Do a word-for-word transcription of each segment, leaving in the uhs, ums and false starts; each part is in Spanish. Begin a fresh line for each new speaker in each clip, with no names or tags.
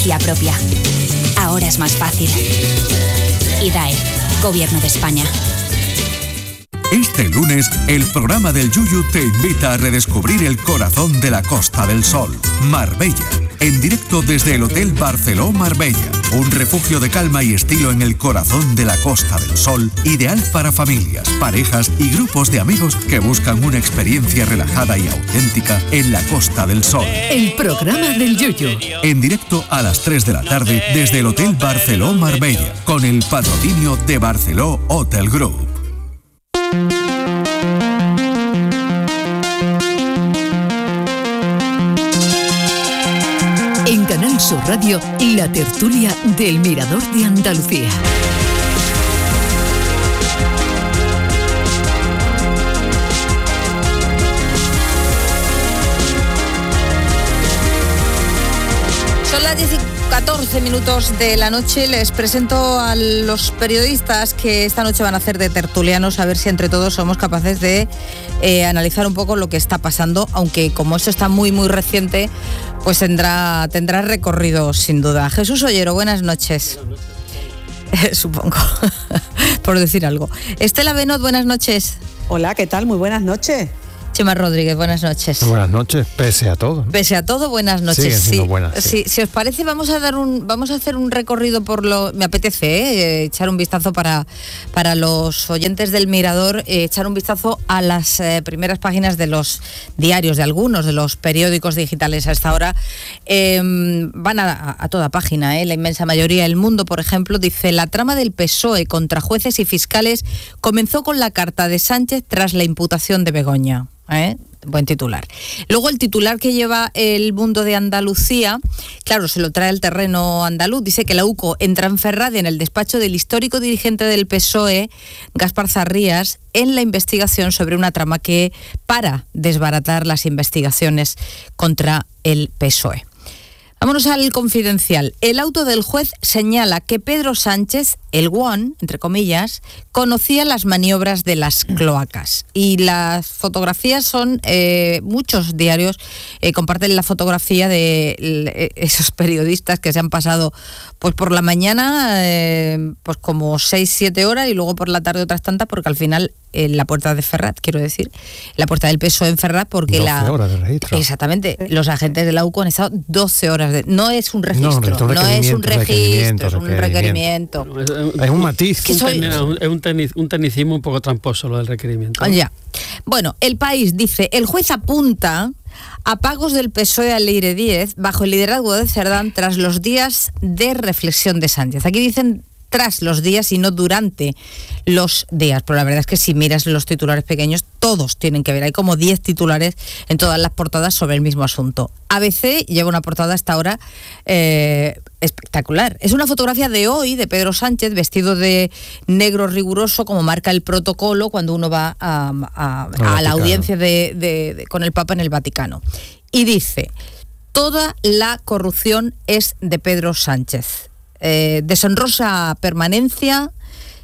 energía propia. Ahora es más fácil. I D A E, Gobierno de España.
Este lunes, el programa del Yuyu te invita a redescubrir el corazón de la Costa del Sol, Marbella. En directo desde el Hotel Barceló Marbella, un refugio de calma y estilo en el corazón de la Costa del Sol, ideal para familias, parejas y grupos de amigos que buscan una experiencia relajada y auténtica en la Costa del Sol.
El programa del Yuyu.
En directo a las tres de la tarde desde el Hotel Barceló Marbella, con el patrocinio de Barceló Hotel Group.
En Canal Sur Radio, la tertulia del Mirador de Andalucía.
Son las diez y catorce minutos de la noche. Les presento a los periodistas que esta noche van a hacer de tertulianos, a ver si entre todos somos capaces de eh, analizar un poco lo que está pasando, aunque como esto está muy muy reciente, pues tendrá, tendrá recorrido sin duda. Jesús Ollero, buenas noches. Buenas noches. Supongo, por decir algo. Estela Benot, buenas noches.
Hola, ¿qué tal? Muy buenas noches.
Chema Rodríguez, buenas noches.
Buenas noches, pese a todo.
Pese a todo, buenas noches.
Siguen siendo
sí,
buenas, sí.
sí, si os parece, vamos a dar un, vamos a hacer un recorrido por lo, me apetece ¿eh? echar un vistazo para, para los oyentes del Mirador, eh, echar un vistazo a las eh, primeras páginas de los diarios, de algunos de los periódicos digitales a esta hora. Eh, van a, a toda página, ¿eh? La inmensa mayoría. El Mundo, por ejemplo, dice: la trama del P S O E contra jueces y fiscales comenzó con la carta de Sánchez tras la imputación de Begoña. ¿Eh? Buen titular. Luego el titular que lleva El Mundo de Andalucía, claro, se lo trae el terreno andaluz. Dice que la U C O entra en Ferraz en el despacho del histórico dirigente del P S O E, Gaspar Zarrías, en la investigación sobre una trama que para desbaratar las investigaciones contra el P S O E. Vámonos al Confidencial. El auto del juez señala que Pedro Sánchez, el guón, entre comillas, conocía las maniobras de las cloacas. Y las fotografías son, eh, muchos diarios eh, comparten la fotografía de eh, esos periodistas que se han pasado pues por la mañana eh, pues como seis, siete horas y luego por la tarde otras tantas, porque al final en la puerta de Ferraz, quiero decir, la puerta del P S O E en Ferraz, porque
doce
la
horas de registro.
Exactamente, los agentes de la U C O han estado doce horas de, no es un registro,
no,
no es un registro, es un requerimiento.
No, es, es un matiz.
Un
soy,
tecnicismo, es un, tecnic, un tecnicismo un poco tramposo lo del requerimiento.
Ya. Bueno, El País dice: el juez apunta a pagos del P S O E al Leire Díez bajo el liderazgo de Cerdán tras los días de reflexión de Sánchez. Aquí dicen tras los días y no durante los días, pero la verdad es que si miras los titulares pequeños, todos tienen que ver. Hay como diez titulares en todas las portadas sobre el mismo asunto. A B C lleva una portada hasta ahora eh, espectacular. Es una fotografía de hoy de Pedro Sánchez vestido de negro riguroso, como marca el protocolo cuando uno va a, a, a, a la audiencia de, de, de, con el Papa en el Vaticano. Y dice: toda la corrupción es de Pedro Sánchez. Eh, deshonrosa permanencia,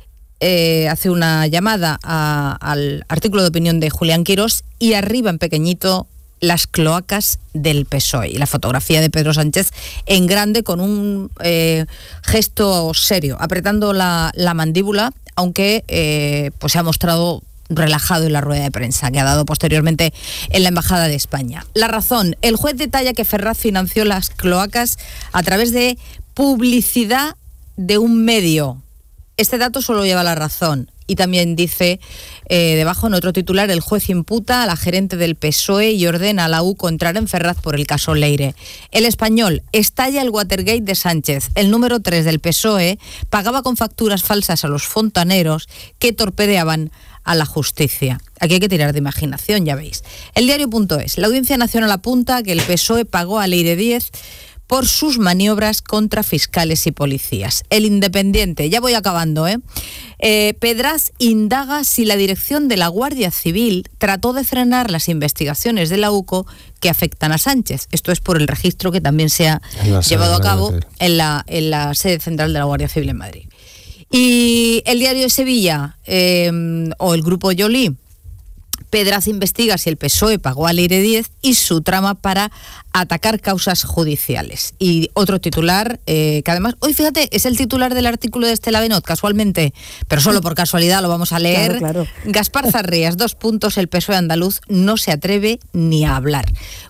eh, hace una llamada a, al artículo de opinión de Julián Quirós, y arriba en pequeñito: las cloacas del P S O E. Y la fotografía de Pedro Sánchez en grande con un eh, gesto serio, apretando la, la mandíbula, aunque eh, pues se ha mostrado relajado en la rueda de prensa que ha dado posteriormente en la Embajada de España. La Razón: el juez detalla que Ferraz financió las cloacas a través de publicidad de un medio. Este dato solo lleva La Razón. Y también dice, eh, debajo en otro titular: el juez imputa a la gerente del P S O E y ordena a la U C O entrar en Ferraz por el caso Leire. El Español: estalla el Watergate de Sánchez. El número tres del P S O E pagaba con facturas falsas a los fontaneros que torpedeaban a la justicia. Aquí hay que tirar de imaginación, ya veis. El Diario.es: la Audiencia Nacional apunta que el P S O E pagó a Leire Díez por sus maniobras contra fiscales y policías. El Independiente, ya voy acabando, ¿eh? eh Pedraz indaga si la dirección de la Guardia Civil trató de frenar las investigaciones de la U C O que afectan a Sánchez. Esto es por el registro que también se ha llevado a cabo en la, en la sede central de la Guardia Civil en Madrid. Y el Diario de Sevilla, eh, o el Grupo Joly, Pedraza investiga si el P S O E pagó a Leire Díez y su trama para atacar causas judiciales. Y otro titular, eh, que además, hoy fíjate, es el titular del artículo de Estela Benot, casualmente, pero solo por casualidad lo vamos a leer.
Claro, claro.
Gaspar Zarrías, dos puntos, el P S O E andaluz no se atreve ni a hablar.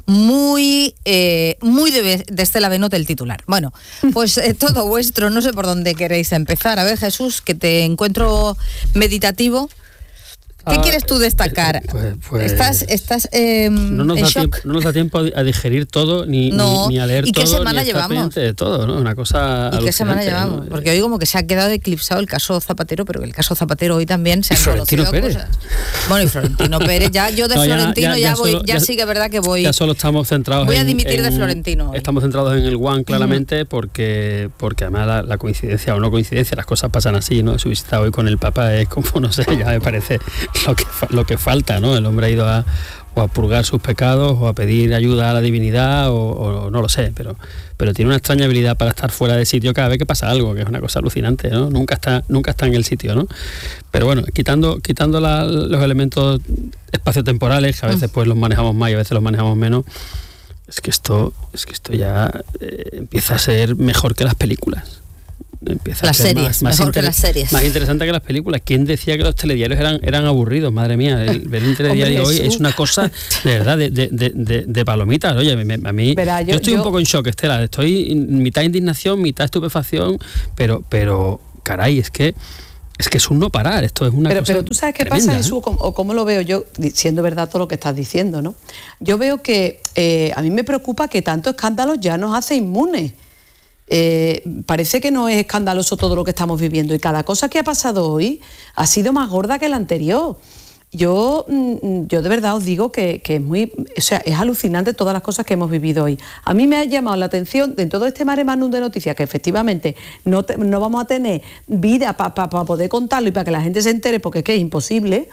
Muy, eh, muy de, de Estela Benot el titular. Bueno, pues eh, todo vuestro, no sé por dónde queréis empezar. A ver, Jesús, que te encuentro meditativo. ¿Qué ah, quieres tú destacar?
Pues, pues,
¿Estás, estás eh,
no nos
en
da
shock?
Tiempo, no nos da tiempo a digerir todo, ni,
no.
ni, ni a leer
¿Y qué
todo,
semana
ni a estar
llevamos?
pendiente de todo, ¿no? Una cosa
¿Y qué semana llevamos?
¿no?
Porque hoy como que se ha quedado eclipsado el caso Zapatero, pero el caso Zapatero hoy también se
han
conocido
Pérez.
cosas. Bueno, y Florentino Pérez, ya yo de no, Florentino ya, ya, ya, voy, solo, ya, ya sí que es verdad que voy...
Ya solo estamos centrados
Voy
en...
a dimitir
en,
de Florentino. Hoy.
Estamos centrados en el One, claramente, mm. porque porque además la, la coincidencia o no coincidencia, las cosas pasan así, ¿no? Su visita hoy con el Papa es como, no sé, ya me parece lo que, lo que falta, ¿no? El hombre ha ido a, o a purgar sus pecados o a pedir ayuda a la divinidad o, o no lo sé, pero pero tiene una extraña habilidad para estar fuera de sitio cada vez que pasa algo, que es una cosa alucinante, ¿no? Nunca está nunca está en el sitio, ¿no? Pero bueno, quitando quitando la, los elementos espaciotemporales, que a veces pues los manejamos más y a veces los manejamos menos, es que esto es que esto ya eh, empieza a ser mejor que las películas. Empieza
las
a ser
series,
más, más
mejor
inter-
que las series.
Más interesante que las películas. ¿Quién decía que los telediarios eran, eran aburridos? Madre mía, el, ver un telediario hoy es una cosa de verdad de, de, de, de, de palomitas. Oye, me, a mí Verá, yo, yo estoy yo... un poco en shock, Estela. Estoy mitad indignación, mitad estupefacción, pero, pero caray, es que es que es un no parar. Esto es una
pero,
cosa
Pero tú sabes qué
tremenda,
pasa,
¿eh?
Jesús, o cómo lo veo yo, siendo verdad todo lo que estás diciendo, ¿no? Yo veo que eh, a mí me preocupa que tanto escándalo ya nos hace inmunes. Eh, parece que no es escandaloso todo lo que estamos viviendo y cada cosa que ha pasado hoy ha sido más gorda que la anterior. Yo, yo de verdad os digo que, que es muy, o sea, es alucinante todas las cosas que hemos vivido hoy. A mí me ha llamado la atención de todo este mare magnum de noticias que efectivamente no, te, no vamos a tener vida para pa, pa poder contarlo y para que la gente se entere, porque es que es imposible.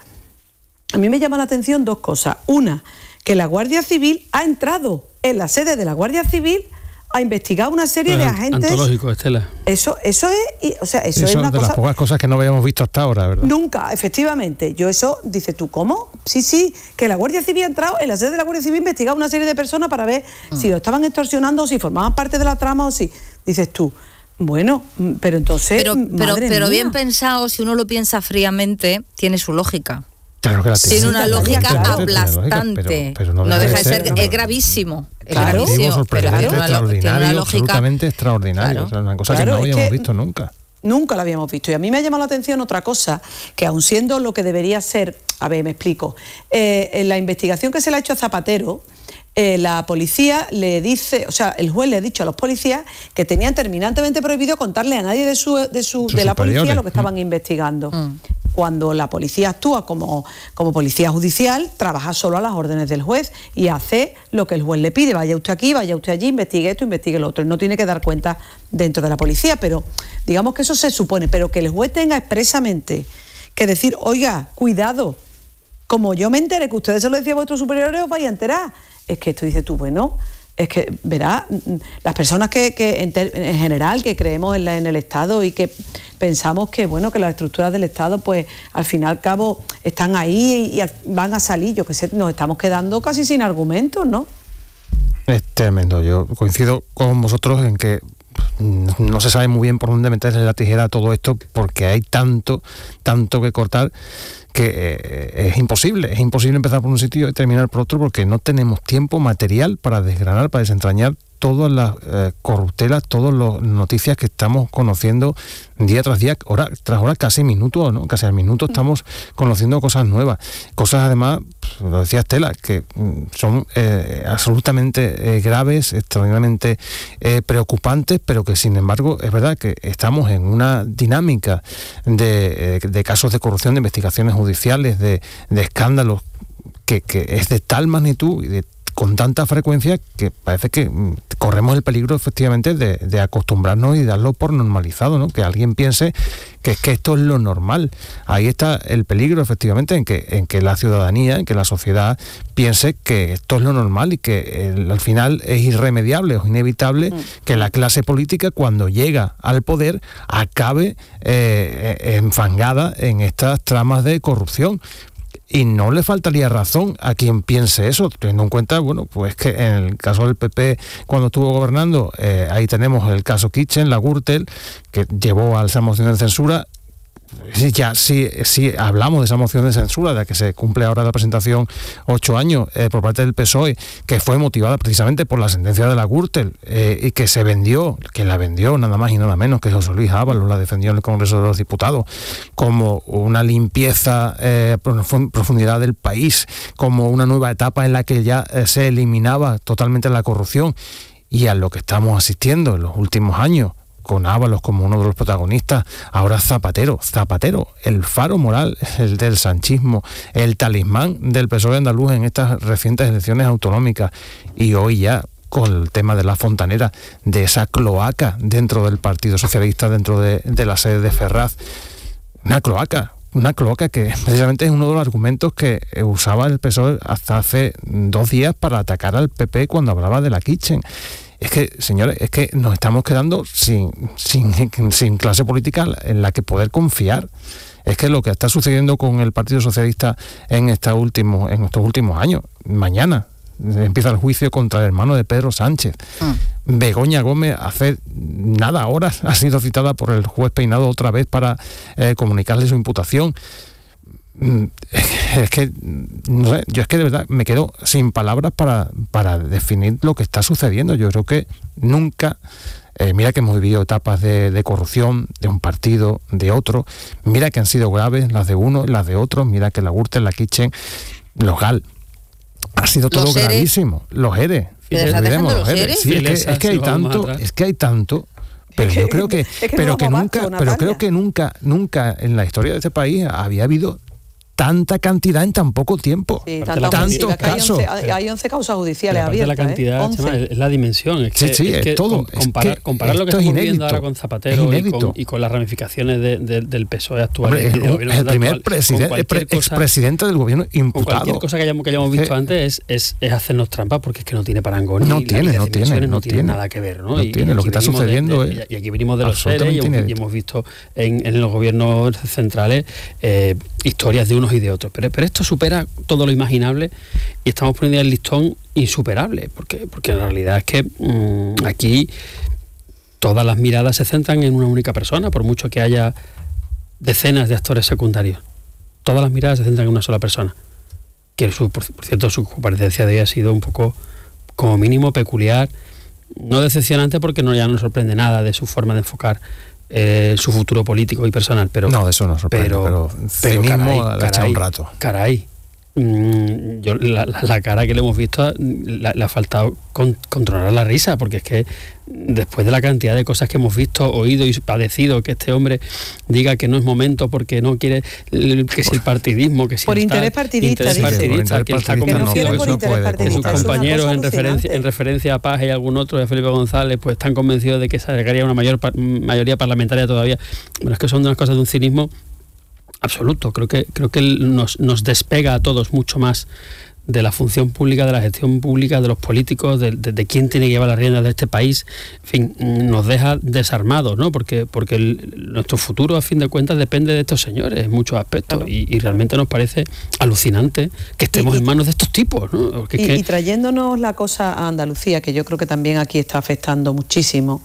A mí me llama la atención dos cosas. Una, que la Guardia Civil ha entrado en la sede de la Guardia Civil a investigar una serie
pues
de agentes.
Antológico, Estela.
Eso, eso es, o sea, eso,
eso
es una
de
cosa.
las pocas cosas que no habíamos visto hasta ahora, ¿verdad?
Nunca, efectivamente. Yo eso, dices tú, ¿cómo? Sí, sí, que la Guardia Civil ha entrado en la sede de la Guardia Civil a investigar una serie de personas para ver mm. si lo estaban extorsionando o si formaban parte de la trama o si. Dices tú, bueno, pero entonces.
Pero, pero, pero
mía.
bien pensado, si uno lo piensa fríamente, tiene su lógica.
Claro que la tiene.
Tiene una lógica
claro,
aplastante.
Pero, pero no,
no deja de
ser,
ser, es gravísimo. Es
claro,
gravísimo, pero
claro,
tiene una,
extraordinario,
tiene una lógica
absolutamente extraordinario. Claro, o sea, una cosa claro, que no habíamos que visto nunca.
Nunca la habíamos visto. Y a mí me ha llamado la atención otra cosa, que aun siendo lo que debería ser, a ver, me explico, eh, en la investigación que se le ha hecho a Zapatero, eh, la policía le dice, o sea, el juez le ha dicho a los policías que tenían terminantemente prohibido contarle a nadie de su de su de la policía lo que estaban mm. investigando. Mm. Cuando la policía actúa como, como policía judicial, trabaja solo a las órdenes del juez y hace lo que el juez le pide. Vaya usted aquí, vaya usted allí, investigue esto, investigue lo otro. Él no tiene que dar cuenta dentro de la policía, pero digamos que eso se supone. Pero que el juez tenga expresamente que decir, oiga, cuidado, como yo me entere que ustedes se lo decían a vuestros superiores, os vais a enterar. Es que esto dice tú, bueno... Es que, verás, las personas que, que en, ter, en general que creemos en, la, en el Estado y que pensamos que, bueno, que las estructuras del Estado, pues, al fin y al cabo, están ahí y, y van a salir, yo qué sé, nos estamos quedando casi sin argumentos, ¿no?
Es tremendo. Yo coincido con vosotros en que no se sabe muy bien por dónde meterle la tijera a todo esto porque hay tanto, tanto que cortar que eh, es imposible, es imposible empezar por un sitio y terminar por otro porque no tenemos tiempo material para desgranar, para desentrañar todas las eh, corruptelas, todas las noticias que estamos conociendo día tras día, hora tras hora, casi minuto, ¿no? Casi al minuto estamos conociendo cosas nuevas. Cosas además, lo decía Estela, que son eh, absolutamente eh, graves, extraordinariamente eh, preocupantes, pero que sin embargo es verdad que estamos en una dinámica de, eh, de casos de corrupción, de investigaciones judiciales, de, de escándalos, que, que es de tal magnitud y de con tanta frecuencia que parece que corremos el peligro efectivamente de, de acostumbrarnos y darlo por normalizado, ¿no? Que alguien piense que es que esto es lo normal. Ahí está el peligro efectivamente en que, en que la ciudadanía, en que la sociedad piense que esto es lo normal y que el, al final es irremediable o inevitable mm. que la clase política cuando llega al poder acabe eh, enfangada en estas tramas de corrupción. Y no le faltaría razón a quien piense eso, teniendo en cuenta, bueno, pues que en el caso del P P, cuando estuvo gobernando, eh, ahí tenemos el caso Kitchen, la Gürtel, que llevó a esa moción de censura. Ya si, si hablamos de esa moción de censura, de la que se cumple ahora la presentación ocho años eh, por parte del P S O E, que fue motivada precisamente por la sentencia de la Gürtel eh, y que se vendió, que la vendió nada más y nada menos que José Luis Ábalos, la defendió en el Congreso de los Diputados, como una limpieza, eh, profundidad del país, como una nueva etapa en la que ya eh, se eliminaba totalmente la corrupción, y a lo que estamos asistiendo en los últimos años, con Ábalos como uno de los protagonistas, ahora Zapatero, Zapatero, el faro moral, el del sanchismo, el talismán del P S O E andaluz en estas recientes elecciones autonómicas, y hoy ya con el tema de la fontanera, de esa cloaca dentro del Partido Socialista, dentro de, de la sede de Ferraz, una cloaca, una cloaca que precisamente es uno de los argumentos que usaba el P S O E hasta hace dos días para atacar al P P cuando hablaba de la Kitchen. Es que, señores, es que nos estamos quedando sin, sin, sin clase política en la que poder confiar. Es que lo que está sucediendo con el Partido Socialista en, esta último, en estos últimos años, mañana empieza el juicio contra el hermano de Pedro Sánchez. Mm. Begoña Gómez, hace nada horas, ha sido citada por el juez Peinado otra vez para eh, comunicarle su imputación. Es que, no sé, yo es que de verdad me quedo sin palabras para, para definir lo que está sucediendo. Yo creo que nunca, eh, mira que hemos vivido etapas de, de corrupción de un partido, de otro, mira que han sido graves las de uno, las de otros, mira que la Gürtel, la Kitchen, los G A L, ha sido todo
los
gravísimo. Los ERE, olvidemos los ERE. Sí, es, que, es que hay tanto, es que hay tanto. Pero yo creo que, es que pero que nunca, pero creo que nunca, nunca en la historia de este país había habido tanta cantidad en tan poco tiempo. Sí, tantos casos.
Hay once, hay once causas judiciales abiertas.
La cantidad, ¿eh? Chema, es la dimensión. Es que,
sí, sí,
es, es que
todo.
Comparar,
es que
comparar lo que estamos viendo ahora con Zapatero y con, y con las ramificaciones de, de, del P S O E actual.
Hombre,
el,
el, el primer presidente, expresidente del gobierno imputado.
Cualquier cosa que hayamos, que hayamos visto eh, antes es, es, es hacernos trampa, porque es que no tiene parangón.
No
y
tiene,
las
no tiene, no
no
tiene
nada que ver. ¿no?
No
y,
tiene,
y
lo que está sucediendo
de, de,
es.
Y aquí venimos de los seres y, y hemos visto en, en los gobiernos centrales eh, historias de unos y de otros. Pero, pero esto supera todo lo imaginable y estamos poniendo el listón insuperable, porque, porque en realidad es que mmm, aquí todas las miradas se centran en una única persona, por mucho que haya decenas de actores secundarios. Todas las miradas se centran en una sola persona, que su, por, por cierto su comparecencia de hoy ha sido un poco, como mínimo, peculiar, no decepcionante, porque no, ya no sorprende nada de su forma de enfocar eh, su futuro político y personal, pero
no, eso no sorprende, pero, pero, pero
caray,
caray, caray, un rato.
caray Yo, la, la, la cara que le hemos visto le, le ha faltado con, controlar la risa, porque es que después de la cantidad de cosas que hemos visto, oído y padecido, que este hombre diga que no es momento porque no quiere, que si el partidismo, que si
por
interés
partidista,
interés partidista, que está convencido
no, no
que sus compañeros en referencia, en referencia a Paz y algún otro, de Felipe González, pues están convencidos de que se llegaría a una mayor mayoría parlamentaria todavía. Bueno, es que son unas cosas de un cinismo absoluto. Creo que creo que nos, nos despega a todos mucho más de la función pública, de la gestión pública, de los políticos, de, de, de quién tiene que llevar las riendas de este país. En fin, nos deja desarmados, ¿no? Porque porque el, nuestro futuro, a fin de cuentas, depende de estos señores en muchos aspectos. Claro. Y, y realmente nos parece alucinante que estemos y, en manos de estos tipos, ¿no?
Y, que... y trayéndonos la cosa a Andalucía, que yo creo que también aquí está afectando muchísimo.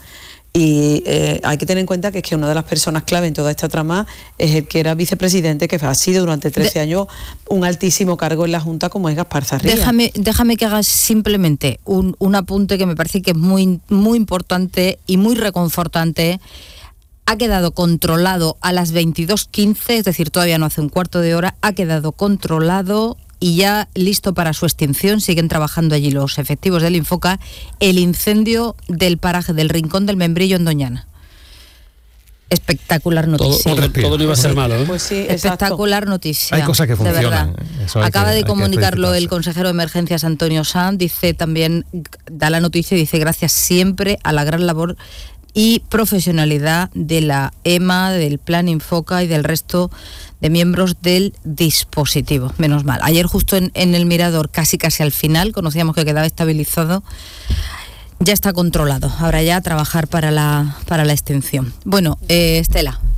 Y eh, hay que tener en cuenta que es que una de las personas clave en toda esta trama es el que era vicepresidente, que ha sido durante trece de... años un altísimo cargo en la Junta, como es Gaspar Zarría.
Déjame, déjame que hagas simplemente un, un apunte que me parece que es muy, muy importante y muy reconfortante. Ha quedado controlado a las veintidós quince, es decir, todavía no hace un cuarto de hora, ha quedado controlado y ya listo para su extinción. Siguen trabajando allí los efectivos del Infoca, el incendio del paraje del Rincón del Membrillo en Doñana. Espectacular noticia.
Todo, todo, todo no iba a ser malo, ¿eh?
Pues sí,
espectacular noticia.
Hay cosas que funcionan.
De Acaba que, de comunicarlo el consejero de Emergencias, Antonio Sanz. Dice también, da la noticia y dice gracias siempre a la gran labor y profesionalidad de la E M A, del Plan Infoca y del resto de miembros del dispositivo. Menos mal. Ayer justo en, en el Mirador, casi casi al final, conocíamos que quedaba estabilizado. Ya está controlado. Ahora ya a trabajar para la, para la extinción. Bueno, eh, Estela.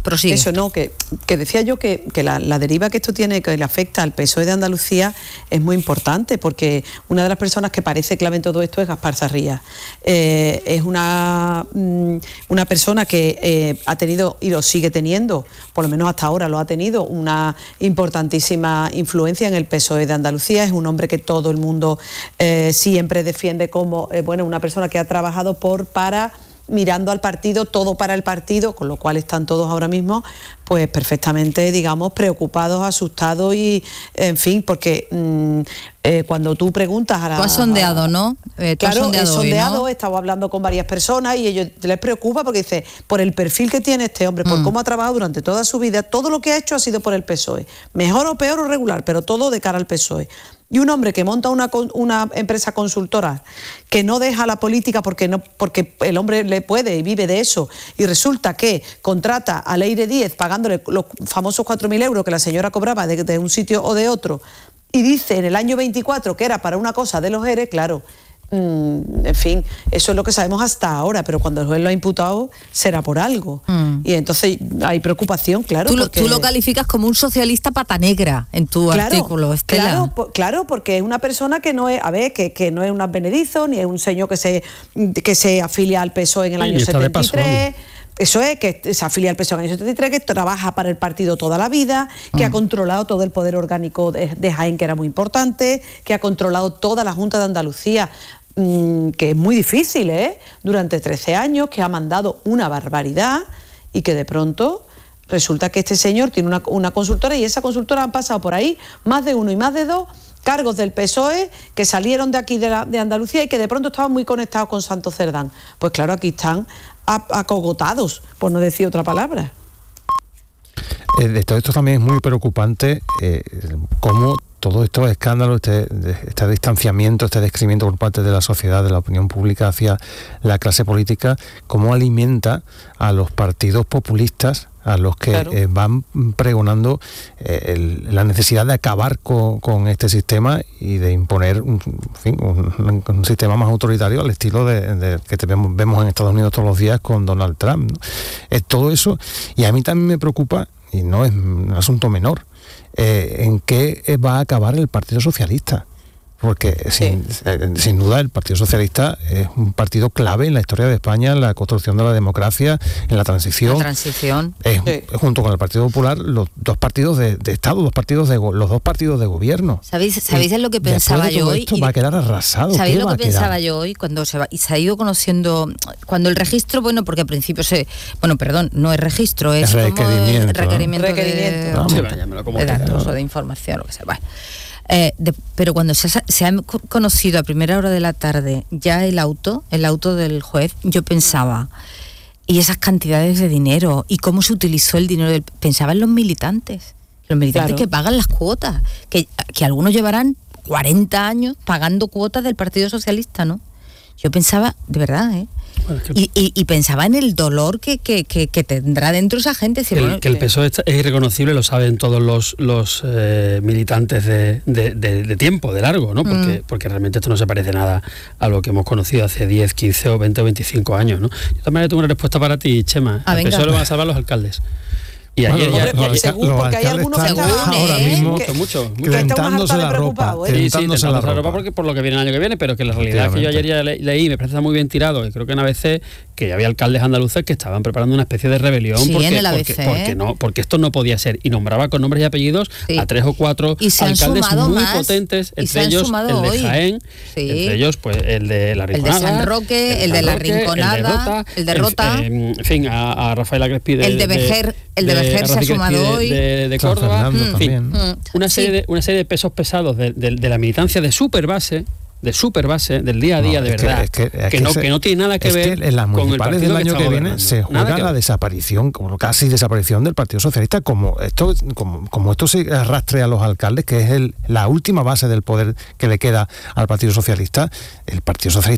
prosigue.
Eso no, que, que decía yo que, que la, la deriva que esto tiene, que le afecta al P S O E de Andalucía, es muy importante, porque una de las personas que parece clave en todo esto es Gaspar Sarría. Eh, es una, una persona que eh, ha tenido y lo sigue teniendo, por lo menos hasta ahora lo ha tenido, una importantísima influencia en el P S O E de Andalucía. Es un hombre que todo el mundo eh, siempre defiende como eh, bueno, una persona que ha trabajado por, para, mirando al partido, todo para el partido, con lo cual están todos ahora mismo pues perfectamente, digamos, preocupados, asustados y, en fin, porque mmm, eh, cuando tú preguntas a la...
Tú has sondeado, ¿no? Eh,
claro, he sondeado,
hoy, ¿no?
he estado hablando con varias personas y ellos les preocupa porque dice, por el perfil que tiene este hombre, por mm. cómo ha trabajado durante toda su vida, todo lo que ha hecho ha sido por el P S O E, mejor o peor o regular, pero todo de cara al P S O E. Y un hombre que monta una, una empresa consultora que no deja la política porque, no, porque el hombre le puede y vive de eso, y resulta que contrata a Leire Díez pagándole los famosos cuatro mil euros que la señora cobraba de, de un sitio o de otro, y dice en el año veinticuatro que era para una cosa de los E R E, claro, mmm, en fin, eso es lo que sabemos hasta ahora, pero cuando el juez lo ha imputado será por algo. Mm. Y entonces hay preocupación, claro.
Tú lo,
porque...
tú lo calificas como un socialista pata negra en tu
claro,
artículo, Estela.
Claro, por, claro, porque es una persona que no es, a ver, que, que no es un advenedizo, ni es un señor que se, que se afilia al P S O E en el año setenta y tres. Eso es, que se afilia al P S O E en el año setenta y tres, que trabaja para el partido toda la vida, que mm. ha controlado todo el poder orgánico de, de Jaén, que era muy importante, que ha controlado toda la Junta de Andalucía, mmm, que es muy difícil, ¿eh? Durante trece años, que ha mandado una barbaridad y que de pronto resulta que este señor tiene una, una consultora, y esa consultora han pasado por ahí más de uno y más de dos cargos del P S O E que salieron de aquí de, la, de Andalucía y que de pronto estaban muy conectados con Santos Cerdán. Pues claro, aquí están acogotados, por no decir otra palabra.
Eh, de todo esto también es muy preocupante eh, cómo todos estos escándalos, este, este distanciamiento, este descrecimiento por parte de la sociedad, de la opinión pública hacia la clase política, cómo alimenta a los partidos populistas, a los que claro. eh, van pregonando eh, el, la necesidad de acabar con, con este sistema y de imponer un, en fin, un, un sistema más autoritario al estilo de, de que te vemos, vemos en Estados Unidos todos los días con Donald Trump, ¿no? Es todo eso, y a mí también me preocupa, y no es un asunto menor, eh, en qué va a acabar el Partido Socialista. Porque sin, sí. sin duda el Partido Socialista es un partido clave en la historia de España, en la construcción de la democracia, en la transición.
La transición.
Es, sí. Junto con el Partido Popular, los dos partidos de, de Estado, dos partidos de, los dos partidos de gobierno.
¿Sabéis, ¿sabéis en lo que pensaba
de
yo hoy?
Esto va a quedar arrasado.
¿Sabéis lo que pensaba
quedar?
yo hoy? Cuando se, va, y se ha ido conociendo, cuando el registro, bueno, porque al principio se, bueno, perdón, no es registro, es,
es
como
requerimiento,
el requerimiento,
¿no? requerimiento.
de,
Sí,
váyamelo como
de datos o de información, lo que sea. Bueno. Eh, de, pero cuando se ha, se ha conocido a primera hora de la tarde ya el auto, el auto del juez, yo pensaba, y esas cantidades de dinero, y cómo se utilizó el dinero, del, pensaba en los militantes, los militantes claro. que pagan las cuotas, que, que algunos llevarán cuarenta años pagando cuotas del Partido Socialista, ¿no? Yo pensaba, de verdad, ¿eh? Bueno, es que... y, y, y pensaba en el dolor que, que, que, que tendrá dentro esa gente. Es decir,
el,
bueno,
que el P S O E es irreconocible, lo saben todos los, los eh, militantes de, de, de, de tiempo, de largo, ¿no? Porque, mm. porque realmente esto no se parece nada a lo que hemos conocido hace diez, quince o veinte o veinticinco años, ¿no? Yo también tengo una respuesta para ti, Chema.
Ah,
el P S O E lo van a salvar los alcaldes. Y ayer
bueno,
ya,
los,
ayer,
según, los porque hay algunos que están ahora mismo
que, mucho, mucho.
tentándose la ropa,
¿eh?
Sí, sí, tentándose la ropa, ropa porque por lo que viene el año que viene, pero que la realidad es que yo ayer ya le, leí, me parece muy bien tirado, y creo que en A B C que ya había alcaldes andaluces que estaban preparando una especie de rebelión
sí,
porque,
en el A B C,
porque, porque no, porque esto no podía ser, y nombraba con nombres y apellidos sí. a tres o cuatro alcaldes muy
más,
potentes, entre ellos el de
hoy.
Jaén,
sí.
entre ellos pues el de la Rinconada,
el de San Roque, el de la Rinconada, el de Rota,
en fin, a Rafaela Crespi,
el de Vejer, el de Vejer se ha sumado hoy.
De, de Córdoba,
en fin,
mm. una, serie sí. de, una serie de pesos pesados de, de, de la militancia de superbase, de superbase, del día a día, no, de verdad, que, es que, es que, que, no, se, que no tiene nada que
es
ver
que en las municipales
con el
del año que, que viene se juega la desaparición, como casi desaparición del Partido Socialista, como esto, como, como esto se arrastre a los alcaldes, que es el, la última base del poder que le queda al Partido Socialista. El Partido Socialista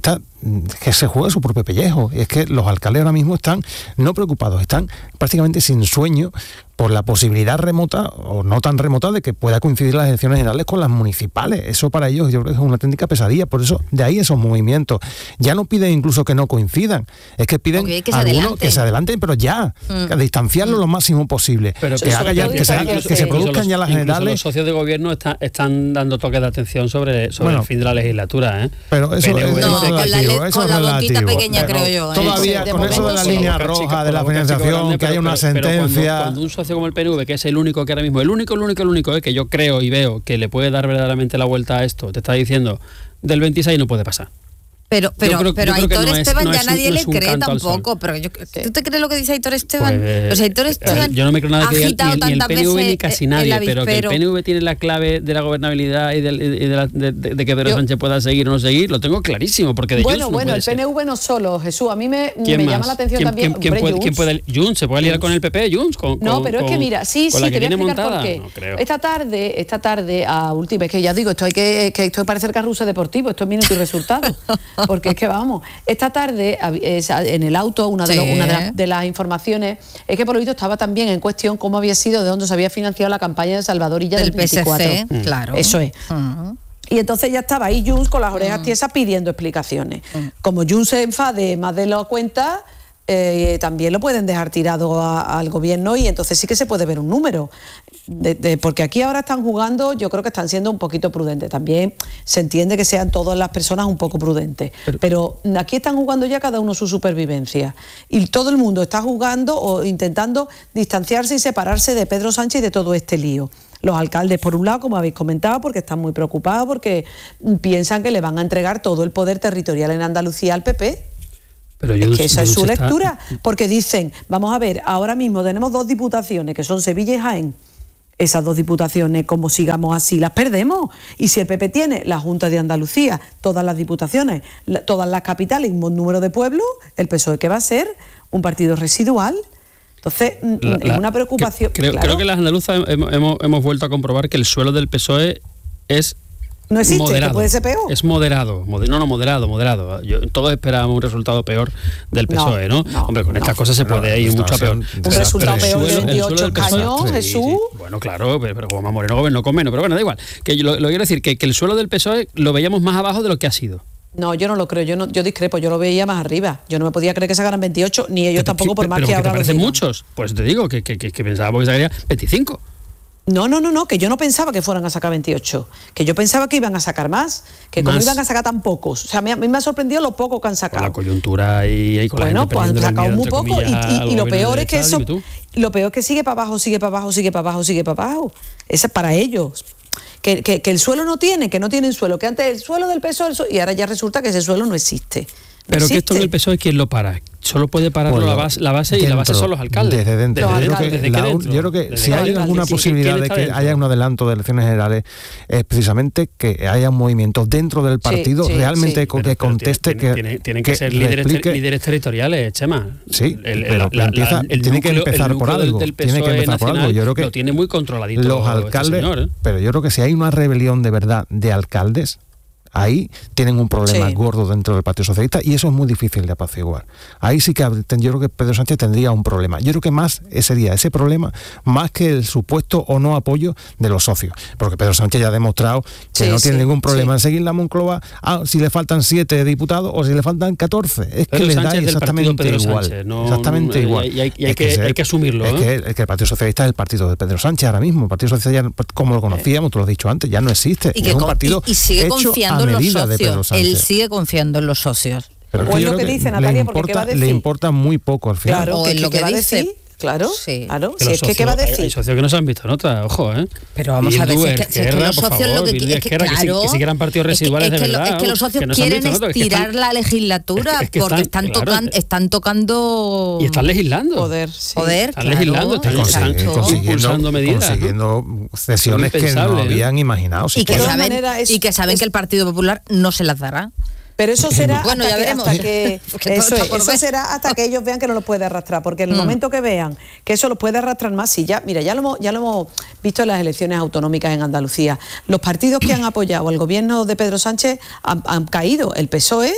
que se juega su propio pellejo. Y es que los alcaldes ahora mismo están no preocupados, están prácticamente sin sueño por la posibilidad remota, o no tan remota, de que pueda coincidir las elecciones generales con las municipales. Eso para ellos yo creo que es una auténtica pesadilla. Por eso, de ahí esos movimientos. Ya no piden incluso que no coincidan, es que piden
okay, que se
algunos
adelanten.
que se adelanten, pero ya, mm. que distanciarlo mm. lo máximo posible.
Pero
que, haga ya, que, se, que, que se produzcan los, ya las generales.
Los socios de gobierno está, están dando toques de atención sobre, sobre
bueno,
el fin de la legislatura. ¿eh?
Pero eso,
P N V,
eso
no,
es relativo.
Con la, le,
eso
con
es
la
relativo.
boquita pequeña,
pero,
creo yo. ¿eh?
Todavía
sí,
con eso de la línea roja, de la financiación, que hay una sentencia.
Cuando un socio como el P N V, que es el único que ahora mismo, el único, el único, el único, eh, que yo creo y veo que le puede dar verdaderamente la vuelta a esto, te está diciendo, del veintiséis no puede pasar.
Pero, pero,
creo,
pero Aitor
no
Esteban
es, no
ya
es,
nadie
no
le cree tampoco. Pero yo, ¿tú te crees lo que dice Aitor Esteban?
Pues,
pues Aitor Esteban
yo no me creo nada que diga ni, ni el P N V ni casi nadie,
el
pero que el P N V tiene la clave de la gobernabilidad y de, y de, la, de, de, de que Pedro yo, Sánchez pueda seguir o no seguir, lo tengo clarísimo, porque de
Bueno,
Junts
bueno,
no
el P N V no solo, Jesús, a mí me, me llama la atención
¿Quién,
también.
¿quién, ¿quién, puede, ¿Quién puede? Junts, ¿se puede aliar con el P P? Junts, con,
No,
con,
pero es que mira, sí, sí, te voy a explicar
montada?
por qué.
No creo.
Esta tarde, esta tarde, a última, es que ya digo, esto hay que, que esto parece el carrusel deportivo, esto es minuto y resultado, porque es que vamos, esta tarde en el auto, una, de,
sí.
lo, una de, la, de las informaciones es que por lo visto estaba también en cuestión cómo había sido, de dónde se había financiado la campaña de Salvador Illa del veinticuatro.
P S C, mm. claro.
Eso es. Uh-huh. Y entonces ya estaba ahí Junts con las orejas mm. tiesas pidiendo explicaciones. Mm. Como Junts se enfade más de la cuenta, eh, también lo pueden dejar tirado a, al gobierno y entonces sí que se puede ver un número. De, de, porque aquí ahora están jugando, yo creo que están siendo un poquito prudentes. También se entiende que sean todas las personas un poco prudentes. Pero, pero aquí están jugando ya cada uno su supervivencia. Y todo el mundo está jugando o intentando distanciarse y separarse de Pedro Sánchez y de todo este lío. Los alcaldes, por un lado, como habéis comentado, porque están muy preocupados, porque piensan que le van a entregar todo el poder territorial en Andalucía al P P. Pero es que esa es su lectura, porque dicen, vamos a ver, ahora mismo tenemos dos diputaciones, que son Sevilla y Jaén. Esas dos diputaciones, como sigamos así, las perdemos. Y si el P P tiene la Junta de Andalucía, todas las diputaciones, la, todas las capitales, un buen número de pueblos, el P S O E, ¿qué va a ser? Un partido residual. Entonces, la, es una preocupación.
Que, creo,
claro.
creo que las andaluzas hemos, hemos, hemos vuelto a comprobar que el suelo del P S O E es...
No existe,
moderado.
Que puede ser peor.
Es moderado, moder, no, no, moderado, moderado. Yo, todos esperábamos un resultado peor del P S O E, ¿no? ¿no? Hombre, con no, estas cosas se puede no, ir mucho peor.
Un pero, resultado pero peor de veintiocho caños,
sí,
Jesús.
Sí. Bueno, claro, pero, pero como Moreno gobernó con menos, pero bueno, da igual. Que lo, lo quiero decir, que, que el suelo del P S O E lo veíamos más abajo de lo que ha sido.
No, yo no lo creo, yo no, yo discrepo, yo lo veía más arriba. Yo no me podía creer que sacaran veintiocho, ni ellos pero, tampoco, por más
pero
que ahora.
Pero parecen muchos, pues te digo que, que, que, que pensábamos que sacaría veinticinco.
No, no, no, no, que yo no pensaba que fueran a sacar veintiocho, que yo pensaba que iban a sacar más, que más. Como iban a sacar tan pocos. O sea, a mí, a mí me ha sorprendido lo poco que han sacado.
Con la coyuntura y, y con
bueno,
la gente
pues han sacado muy poco y, y, y lo peor es que eso,
tú.
lo peor es que sigue para abajo, sigue para abajo, sigue para abajo, sigue para abajo. Eso es para ellos. Que, que, que el suelo no tiene, que no tienen suelo, que antes el suelo del P S O E, y ahora ya resulta que ese suelo no existe. No
Pero
existe.
Que esto en el P S O E, ¿quién lo para? Solo puede pararlo
bueno,
la base, la base
dentro,
y la base son los alcaldes.
Desde dentro.
Desde
yo,
dentro,
creo que,
desde
la,
dentro,
yo creo que
desde
si hay
dentro.
alguna posibilidad de que dentro? haya un adelanto de elecciones generales, es precisamente que haya un movimiento dentro del partido sí, sí, realmente sí. que
pero,
conteste
pero,
que
tienen, tienen que, que ser líderes, ter, líderes territoriales, Chema.
Sí,
el,
pero
la,
empieza,
la, el
tiene
núcleo,
que empezar por algo.
Del
tiene que empezar por algo. Yo creo que
lo tiene muy controladito
los alcaldes,
este señor, ¿eh?
Pero yo creo que si hay una rebelión de verdad de alcaldes, ahí tienen un problema sí. gordo dentro del Partido Socialista y eso es muy difícil de apaciguar. Ahí sí que yo creo que Pedro Sánchez tendría un problema. Yo creo que más sería ese problema, más que el supuesto o no apoyo de los socios. Porque Pedro Sánchez ya ha demostrado que sí, no tiene sí, ningún problema sí. en seguir la Moncloa, ah, si le faltan siete diputados o si le faltan catorce. Es
Pedro
que le
Sánchez
da exactamente
Pedro
igual.
Sánchez, no,
exactamente
no,
igual.
Y hay, y hay,
es
que,
que,
hay que asumirlo.
Es,
¿eh?
que, es que el Partido Socialista es el partido de Pedro Sánchez ahora mismo. El Partido Socialista, ya, como lo conocíamos, tú lo has dicho antes, ya no existe.
Y, que
es un
con,
partido
y, y sigue
hecho
confiando
a
en los
medida de Pedro Sánchez.
Él sigue confiando en los socios.
Pero
o es lo que dice Natalia, porque ¿qué va a decir?
Le importa muy poco al final.
Claro,
o
que,
lo que,
que va a decir. Claro,
sí.
claro.
Que
si es
socios,
que, ¿qué va a decir?
Hay socios que no se han visto nota, ojo, ¿eh?
Pero vamos a ver, si es que, si es que los socios
favor,
lo que quieren es que,
Esquerra,
claro,
que, si, que si quieran partidos residuales
es que,
de verdad.
Es que, es que los socios que no quieren
nota,
estirar
es que están,
la legislatura
es que
porque
están,
están,
claro,
tocan, están tocando...
Y están legislando.
Poder, sí.
Poder,
Están
claro,
legislando, están, están impulsando medidas.
Consiguiendo cesiones que no habían imaginado.
Y que, saben, y que saben que el Partido Popular no se las dará.
Pero eso será
bueno,
hasta,
ya
que,
veremos.
hasta que eso, es, eso será hasta que ellos vean que no lo puede arrastrar, porque en el mm. momento que vean que eso lo puede arrastrar más, si ya, mira, ya lo hemos, ya lo hemos visto en las elecciones autonómicas en Andalucía, los partidos que han apoyado al gobierno de Pedro Sánchez han, han caído, el P S O E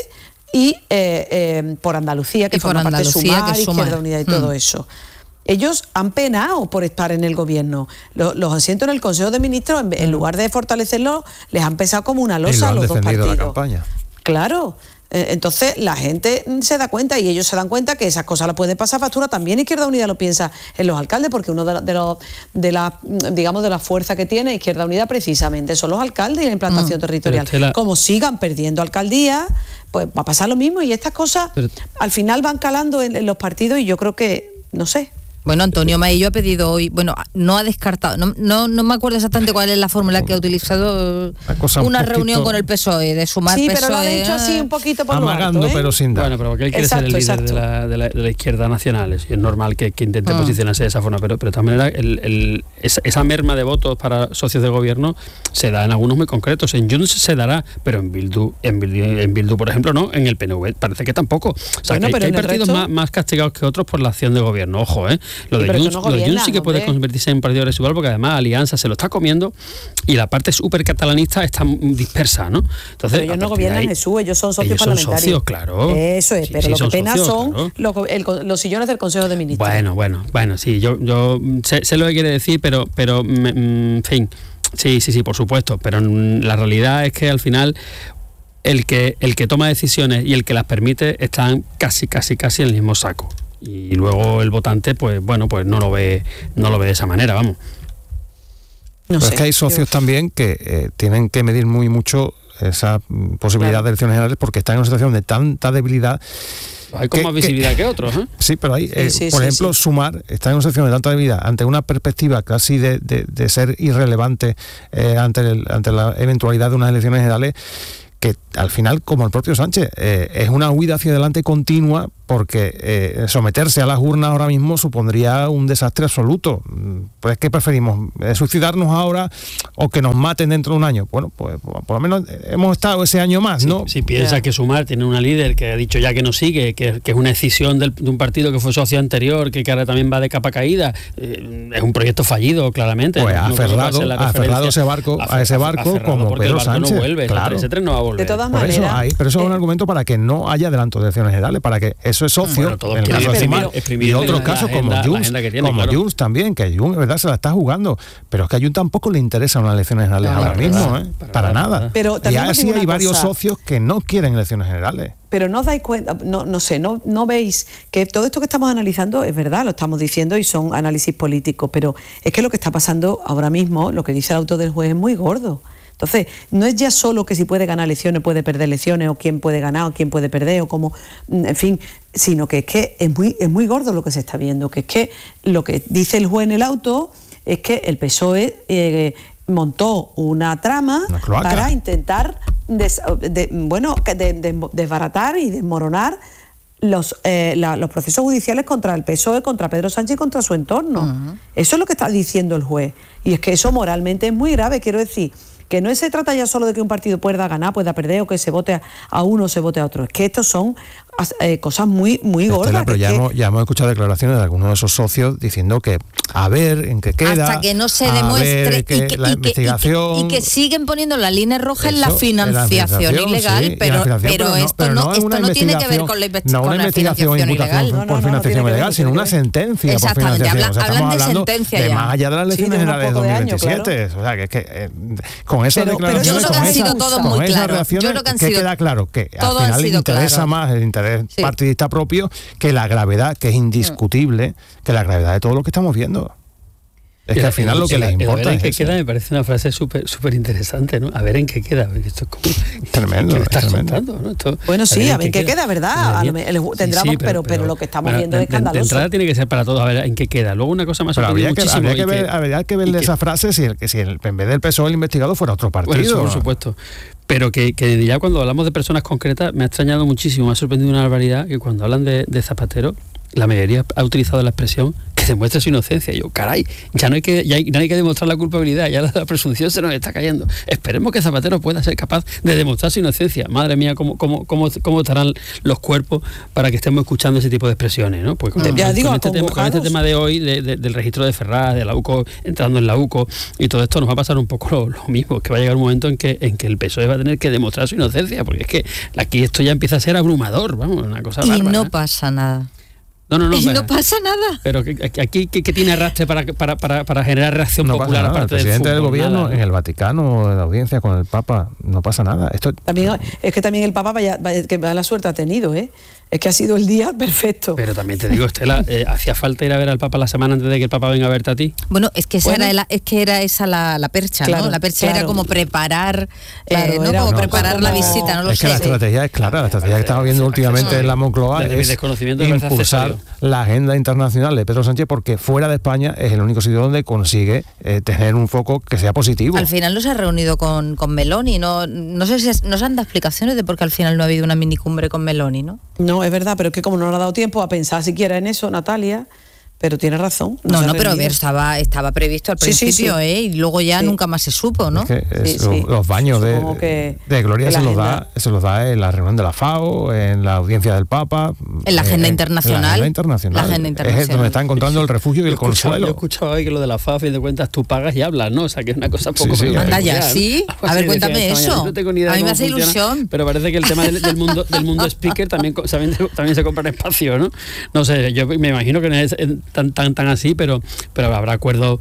y eh, eh, por Andalucía, que
y
forma
por
parte de
Andalucía,
Sumar,
que Sumar.
Izquierda Unida y todo
Mm.
eso. Ellos han penado por estar en el gobierno. Los, los asientos en el Consejo de Ministros, en, en lugar de fortalecerlos, les han pesado como una
Y lo
losa a
han
los dos
defendido
partidos.
la campaña.
Claro. Eh, Entonces la gente se da cuenta y ellos se dan cuenta que esas cosas las pueden pasar factura. También Izquierda Unida lo piensa en los alcaldes, porque uno de, los, de, los, de la, digamos, de la fuerza que tiene Izquierda Unida precisamente son los alcaldes y la implantación
Mm,
territorial.
pero Estela,
como sigan perdiendo alcaldías, pues va a pasar lo mismo, y estas cosas
pero,
al final van calando en, en los partidos, y yo creo que, no sé.
Bueno, Antonio Maillo ha pedido hoy, bueno, no ha descartado, no, no, no me acuerdo exactamente cuál es la fórmula que ha utilizado,
cosa un
una
poquito-
reunión con el P S O E, de sumar
Sí,
P S O E.
pero lo ha dicho así un poquito por lo
Amagando,
alto, ¿eh?
pero sin dar.
Bueno, pero porque él quiere
Exacto,
ser el líder
exacto.
de la, de, la, de la izquierda nacional, es es normal que, que intente
Ah.
posicionarse de esa forma, pero, pero de todas maneras el, el, esa, esa merma de votos para socios de gobierno se da en algunos muy concretos. En Junts se dará, pero en Bildu, en Bildu, en Bildu por ejemplo, no, en el P N V parece que tampoco. O sea,
Bueno,
que, hay-
pero
que hay
en el
partidos
resto-
más, más castigados que otros por la acción de gobierno, ojo, ¿eh? Lo
Sí,
de
pero que
Junts,
no
lo de Junts
gobiernan,
sí que puede
hombre.
convertirse en un partido residual, porque además Alianza se lo está comiendo y la parte súper catalanista está dispersa, ¿no? Entonces,
Pero ellos
a
no
partir de
gobiernan,
ahí-
Jesús, ellos son socios
ellos son
parlamentarios.
socios, claro.
Eso es,
Sí,
pero
sí,
lo que
son
pena
socios,
son
claro.
los, el- los sillones del Consejo de Ministros.
Bueno, bueno, bueno, sí, yo, yo sé, sé lo que quiere decir, pero, pero, mm, en fin, sí, sí, sí, por supuesto, pero mm, la realidad es que al final el que, el que toma decisiones y el que las permite están casi, casi, casi en el mismo saco. Y luego el votante, pues bueno, pues no lo ve, no lo ve de esa manera, vamos.
No
Pero
sé,
es que hay socios
yo-
también que eh, tienen que medir muy mucho esa mm, posibilidad
Claro.
de elecciones generales, porque están en una situación de tanta debilidad.
Hay con
¿Qué-
más
qué?
visibilidad que otros, ¿eh?
Sí, pero hay, eh,
sí,
por
sí,
ejemplo,
sí.
Sumar está en una situación de tanta debilidad ante una perspectiva casi de, de- de ser irrelevante eh, ante, el- ante la eventualidad de unas elecciones generales, que al final, como el propio Sánchez, eh, es una huida hacia adelante continua, porque eh, someterse a las urnas ahora mismo supondría un desastre absoluto. Mm, Pues, ¿qué preferimos? Eh, ¿Suicidarnos ahora o que nos maten dentro de un año? Bueno, pues por lo menos hemos estado ese año más,
Si,
¿no?
si piensa
Ya.
que Sumar tiene una líder que ha dicho ya que no sigue, que, que es una escisión del- de un partido que fue socio anterior, que, que ahora también va de capa caída, eh, es un proyecto fallido, claramente.
Pues
No- no creo que
aferrado-
va a ser la
aferrado
referencia.
ese barco- a ese barco
aferrado
como
porque
Pedro
el barco
Sánchez,
no vuelve,
claro.
ese tren no va a volver.
De todas
Por eso
manera,
hay, pero eso es un
eh,
argumento para que no haya adelanto de elecciones generales, para que eso es socio,
Bueno, todos
en el
quieren
caso de
exprimir-
Sumar,
exprimir
y
la-
otros
la
casos
agenda-
como
la
Junts,
agenda que tiene,
como
claro.
Junts también, que Junts, verdad, se la está jugando, pero es que a Junts tampoco le interesan unas elecciones generales
No,
ahora
para
mismo,
nada,
¿eh?
para
para,
nada,
nada.
nada.
Pero
Y
también os
así
digo
hay
una
varios
cosa.
socios que no quieren elecciones generales.
Pero no os dais cuenta, no, no sé, no, no veis que todo esto que estamos analizando es verdad, lo estamos diciendo y son análisis políticos, pero es que lo que está pasando ahora mismo, lo que dice el auto del juez, es muy gordo. Entonces, no es ya solo que si puede ganar elecciones, puede perder elecciones, o quién puede ganar, o quién puede perder, o cómo, en fin, sino que es que es muy, es muy gordo lo que se está viendo, que es que lo que dice el juez en el auto es que el P S O E eh, montó una trama
Una cloaca.
para intentar des- de- bueno, que de- de- desbaratar y desmoronar los, eh, la- los procesos judiciales contra el P S O E, contra Pedro Sánchez y contra su entorno. Eso es lo que está diciendo el juez. Y es que eso moralmente es muy grave, quiero decir, que no se trata ya solo de que un partido pueda ganar, pueda perder, o que se vote a, a uno o se vote a otro. Es que estos son as- eh, cosas muy, muy gordas.
Estela, pero
que
ya,
es que-
hemos, ya hemos escuchado declaraciones de algunos de esos socios diciendo que a ver en qué queda,
hasta que no se
a
demuestre
ver que
y, que,
la
y que- y que-
investigación...
y que siguen poniendo la línea roja en la
Eso,
financiación,
en la financiación,
ilegal,
sí, en la
pero,
financiación,
pero,
no-
esto
pero
no,
no es
esto
una
no tiene que ver
investigación-
con la, investi-
no
con
una
la
investigación
financiación
imputación
ilegal.
No, no,
por
no, no
financiación
tiene que ver,
ilegal,
no
sino
tiene
una
que ver.
sentencia por
Exactamente,
financiación.
habla-
O sea,
hablan
estamos
de
hablando
sentencia
de
ya.
más allá de las
Sí,
elecciones
de unos
generales de
pocos de años,
dos mil veintisiete. O sea, que es que eh, con esas
Pero- pero
declaraciones,
yo creo que
con
ha sido
esas-
todo
con
muy
esas
claro.
reacciones,
Yo creo que han
¿qué
sido-
queda claro? Que
todo
al
ha
final le
sido
interesa
claro.
más el interés
Sí.
partidista propio que la gravedad, que es indiscutible, que la gravedad de todo lo que estamos viendo. Es que al final lo que les
A
importa
ver en
es
qué
eso.
queda me parece una frase súper súper interesante, ¿no? A ver en qué queda. Porque esto es como,
Tremendo,
¿qué me estás
tremendo.
contando? ¿no? Esto,
Bueno, sí, a ver en qué queda, ¿verdad? A lo me- el ju- tendremos, pero- pero lo que estamos viendo es
de- de- De
escandaloso.
entrada tiene que ser para todos, a ver en qué queda. Luego una cosa más
Pero habría que,
muchísimo.
habría que
y
ver, habría que ver
y
de
que-
esa frase si, el, que si el, en vez del P S O E el investigado fuera otro partido.
Bueno, eso por supuesto. Pero que, que ya cuando hablamos de personas concretas me ha extrañado muchísimo, me ha sorprendido una barbaridad que cuando hablan de, de Zapatero, la mayoría ha utilizado la expresión que demuestre su inocencia. Y yo, caray, ya no hay que, ya hay, no hay que demostrar la culpabilidad, ya la, la presunción se nos está cayendo. Esperemos que Zapatero pueda ser capaz de demostrar su inocencia. Madre mía, cómo, cómo, cómo, cómo estarán los cuerpos para que estemos escuchando ese tipo de expresiones, ¿no? Pues con,
ya
con,
digo,
con, este tema, con este tema de hoy, de, de, del registro de Ferraz, de la UCO, entrando en la UCO, y todo esto nos va a pasar un poco lo, lo mismo, que va a llegar un momento en que, en que el P S O E va a tener que demostrar su inocencia, porque es que aquí esto ya empieza a ser abrumador, vamos, una cosa
y
bárbara.
no pasa nada.
No, no, no.
Y
pero,
no pasa nada.
Pero aquí, ¿qué tiene arrastre para, para, para, para generar reacción
no
popular?
Pasa nada.
Aparte
El presidente del,
del, fútbol,
gobierno
nada,
en el Vaticano, en la audiencia con el Papa, no pasa nada. Esto
también es que también el Papa vaya, vaya que mala suerte ha tenido, ¿eh? Es que ha sido el día perfecto.
Pero también te digo, Estela, eh, ¿hacía falta ir a ver al Papa la semana antes de que el Papa venga a verte a ti?
Bueno, es que esa,
bueno,
era, la, es que era esa la, la percha,
claro,
¿no? La percha
claro.
era como preparar,
Claro,
eh, ¿no?
era
Como
no,
preparar
como,
la visita, no lo
es
sé.
que la estrategia es clara, la estrategia que estamos viendo últimamente en la Moncloa
Desde mi
es
desconocimiento me parece
impulsar
accesorio.
la agenda internacional de Pedro Sánchez, porque fuera de España es el único sitio donde consigue eh, tener un foco que sea positivo.
Al final no se ha reunido con, con Meloni, no, no sé si es, no se han dado explicaciones de por qué al final no ha habido una minicumbre con Meloni, ¿no?
No, es verdad, pero es que como no le ha dado tiempo a pensar siquiera en eso, Natalia, pero tiene razón.
No,
se
no,
ha
pero a
rendido.
ver, estaba, estaba previsto al
Sí, sí,
principio,
sí.
¿eh? Y luego ya
Sí.
nunca más se supo, ¿no?
Es que es-
Sí, sí.
Los baños de,
Supongo que-
de Gloria
que la
se los,
agenda-
da, se los da en la reunión de la FAO, en la audiencia del Papa.
En la agenda
eh,
internacional.
En la agenda internacional.
La agenda internacional.
Es donde está encontrando el refugio y
Yo
el
he escuchado-
consuelo.
Yo he escuchado hoy que lo de la F A, a fin de cuentas, tú pagas y hablas, ¿no? O sea, que es una cosa poco...
Sí, sí,
peculiar,
Anda ya,
¿no?
¿sí?
Algo
A
así
ver,
decían
cuéntame
esta mañana.
eso.
No tengo ni idea
A mí
de
me
cómo
hace
funciona,
ilusión.
pero parece que el tema del, del mundo del mundo speaker también, también, también se compra en espacio, ¿no? No sé, yo me imagino que no es tan, tan, tan así, pero, pero habrá acuerdos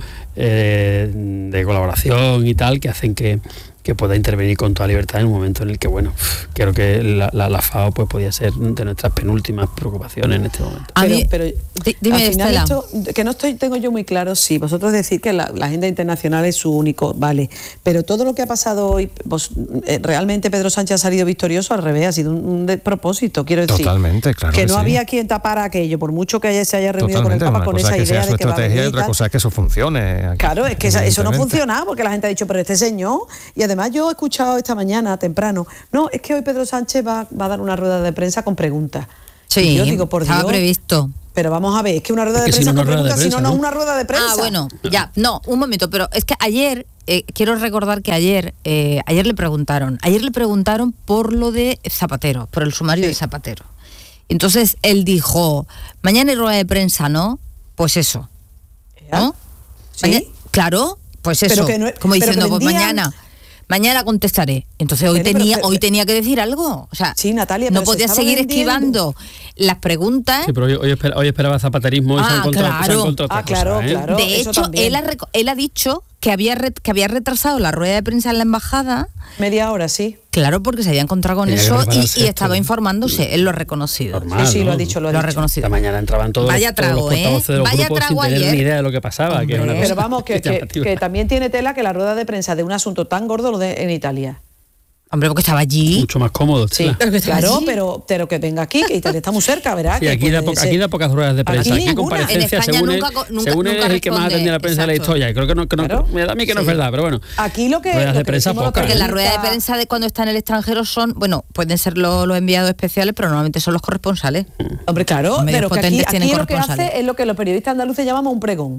eh, de colaboración y tal que hacen que, que pueda intervenir con toda libertad en un momento en el que, bueno, creo que la, la, la F A O pues podía ser de nuestras penúltimas preocupaciones en este momento.
A
pero,
mí-
pero
di- dime,
al final
Estela.
esto, que no estoy tengo yo muy claro, sí, vosotros decís que la, la agenda internacional es su único, vale, pero todo lo que ha pasado hoy, vos, eh, realmente Pedro Sánchez ha salido victorioso, al revés, ha sido un, un despropósito, quiero decir.
Totalmente, claro
Que
que
no
sí.
había quien tapara aquello, por mucho que ella se haya reunido
Totalmente,
con el
una
Papa con
cosa
esa
es que
idea
sea su
de que va a
estrategia y
venir y
otra
tal.
cosa es que eso funcione. aquí,
Claro, es que esa- eso no
evidentemente.
funciona porque la gente ha dicho, pero este señor, y además yo he escuchado esta mañana temprano, no, es que hoy Pedro Sánchez va, va a dar una rueda de prensa con preguntas.
Sí,
Y yo digo, por
estaba
Dios,
previsto.
pero vamos a ver, es que una rueda de
Porque si
prensa
no,
con
no es rueda de
preguntas, si no,
prensa,
no es
¿no?
una rueda de prensa.
Ah, bueno, ya, no, un momento, pero es que ayer, eh, quiero recordar que ayer, eh, ayer le preguntaron, ayer le preguntaron por lo de Zapatero, por el sumario
Sí.
de Zapatero. Entonces él dijo, mañana hay rueda de prensa, ¿no? Pues eso, ¿no?
Sí.
Maña- claro, pues eso,
Pero que no es-
como
pero
diciendo,
que
pues
vendían-
mañana, mañana contestaré. Entonces hoy
Pero, pero,
tenía,
pero,
hoy
pero-
tenía que decir algo, o sea,
Sí, Natalia,
no
pero se
podía
estaba
seguir
vendiendo.
esquivando las preguntas.
Sí, pero hoy, hoy, espera- hoy esperaba zapaterismo y se
Ah,
han encontrado, se han
claro.
encontrado
Ah,
otras
claro,
cosas, ¿eh?
claro.
De
eso
hecho,
también.
él ha, reco- él ha dicho que había, re- que había retrasado la rueda de prensa en la embajada,
Media hora, sí.
claro, porque se había encontrado con
Tenía que
eso y,
prepararse
y
esto,
estaba
¿no?
informándose, él lo ha reconocido.
Normal,
sí, sí,
¿no?
lo ha dicho, lo ha
Lo ha
dicho.
reconocido.
Esta mañana entraban todos,
Vaya
los- todos
trago,
los portavoces
¿eh?
de los
Vaya
grupos sin
trago
tener
ayer.
ni idea de lo que pasaba. Que es una
Hombre.
cosa
Pero vamos, que, que,
llamativa.
que también tiene tela que la rueda de prensa de un asunto tan gordo lo de en Italia.
Hombre, porque estaba allí.
Mucho más cómodo.
Sí,
Estela.
que estaba
claro,
allí.
pero, pero que venga aquí, que Italia está muy cerca, ¿verdad?
Sí,
Que
aquí da,
puede
poca-
ser-
aquí da pocas ruedas de prensa.
Aquí
Aquí,
ninguna.
comparecencia,
En España
según,
nunca
él,
co- nunca-
según él
nunca
es el que más
responde.
atendía la prensa de la
Exacto.
historia. Y creo que no, que no
Claro.
me da a mí que no es
Sí.
verdad, pero bueno.
Aquí lo que,
Ruedas
lo
de
que
prensa
decimos los
pocas.
Porque la rueda de
periodistas-
prensa de cuando está en el extranjero son, bueno, pueden ser lo- los enviados especiales, pero normalmente son los corresponsales.
Hombre, claro,
Los medios
pero que aquí,
potentes tienen
aquí lo que
corresponsales.
hace es lo que los periodistas andaluces llamamos un pregón.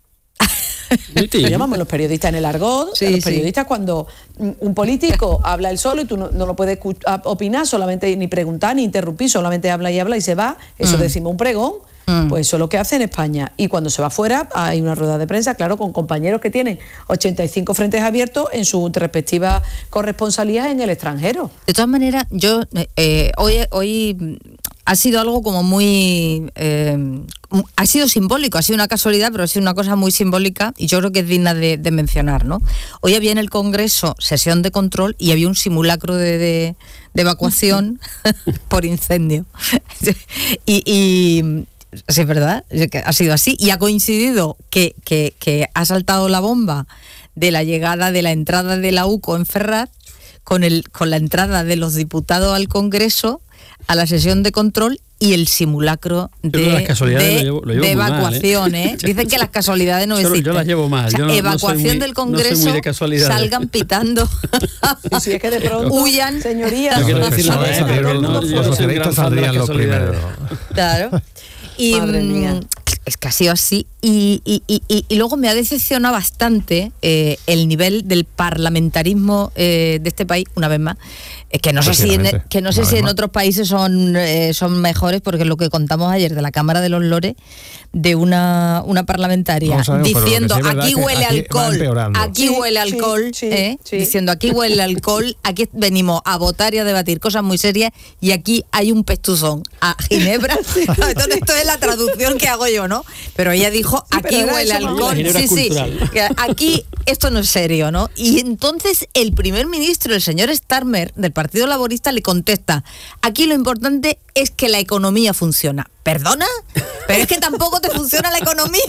Muy
Lo
tío.
llamamos los periodistas en el argot,
Sí,
los
sí.
periodistas cuando mm, un político habla él solo y tú no, no lo puedes escu- a- opinar, solamente ni preguntar ni interrumpir, solamente habla y habla y se va, eso
Mm.
decimos un pregón,
Mm.
pues eso es lo que hace en España. Y cuando se va fuera hay una rueda de prensa, claro, con compañeros que tienen ochenta y cinco frentes abiertos en su respectiva corresponsalía en el extranjero.
De todas maneras, yo eh, eh, hoy, hoy mm, ha sido algo como muy... eh, mm, ha sido simbólico, ha sido una casualidad, pero ha sido una cosa muy simbólica y yo creo que es digna de, de mencionar, ¿no? Hoy había en el Congreso sesión de control y había un simulacro de, de- de evacuación por incendio. y... y sí, es verdad, es que ha sido así y ha coincidido que, que, que ha saltado la bomba de la llegada de la entrada de la UCO en Ferraz con, el, con la entrada de los diputados al Congreso a la sesión de control y el simulacro
Yo creo que
de,
las casualidades
de-
lo llevo- lo llevo
de
muy mal, ¿eh?
evacuación. ¿eh? Dicen que las casualidades no
Yo- yo
existen.
las llevo mal,
O sea,
yo no- no soy
evacuación
muy-
del
no soy
Congreso,
muy de casualidades.
salgan pitando.
Y si es que de pronto,
Huyan.
señorías,
Yo quiero
Los
decir
P S O E
nada, ¿eh?
salieron-
Porque no-
los
yo no soy un
socialistas
gran fan de las
saldrían los
casualidades.
primeros.
Claro. Y
Madre
mm,
mía.
Es que ha sido así y, y, y, y luego me ha decepcionado bastante eh, el nivel del parlamentarismo eh, de este país, una vez más, eh, que no sé si en, que no sé si en otros países son, eh, son mejores, porque lo que contamos ayer de la Cámara de los Lores, de una, una parlamentaria sabemos, diciendo sí aquí huele aquí alcohol, aquí sí, huele sí, alcohol, sí, eh, sí. diciendo aquí huele alcohol, aquí venimos a votar y a debatir cosas muy serias y aquí hay un pestuzón a Ginebra. Sí. Entonces esto es la traducción que hago yo, ¿no? Pero ella dijo, sí, aquí huele alcohol, sí, sí, que aquí esto no es serio, ¿no? Y entonces el primer ministro, el señor Starmer, del Partido Laborista, le contesta, aquí lo importante es que la economía funciona. ¿Perdona? Pero es que tampoco te funciona la economía.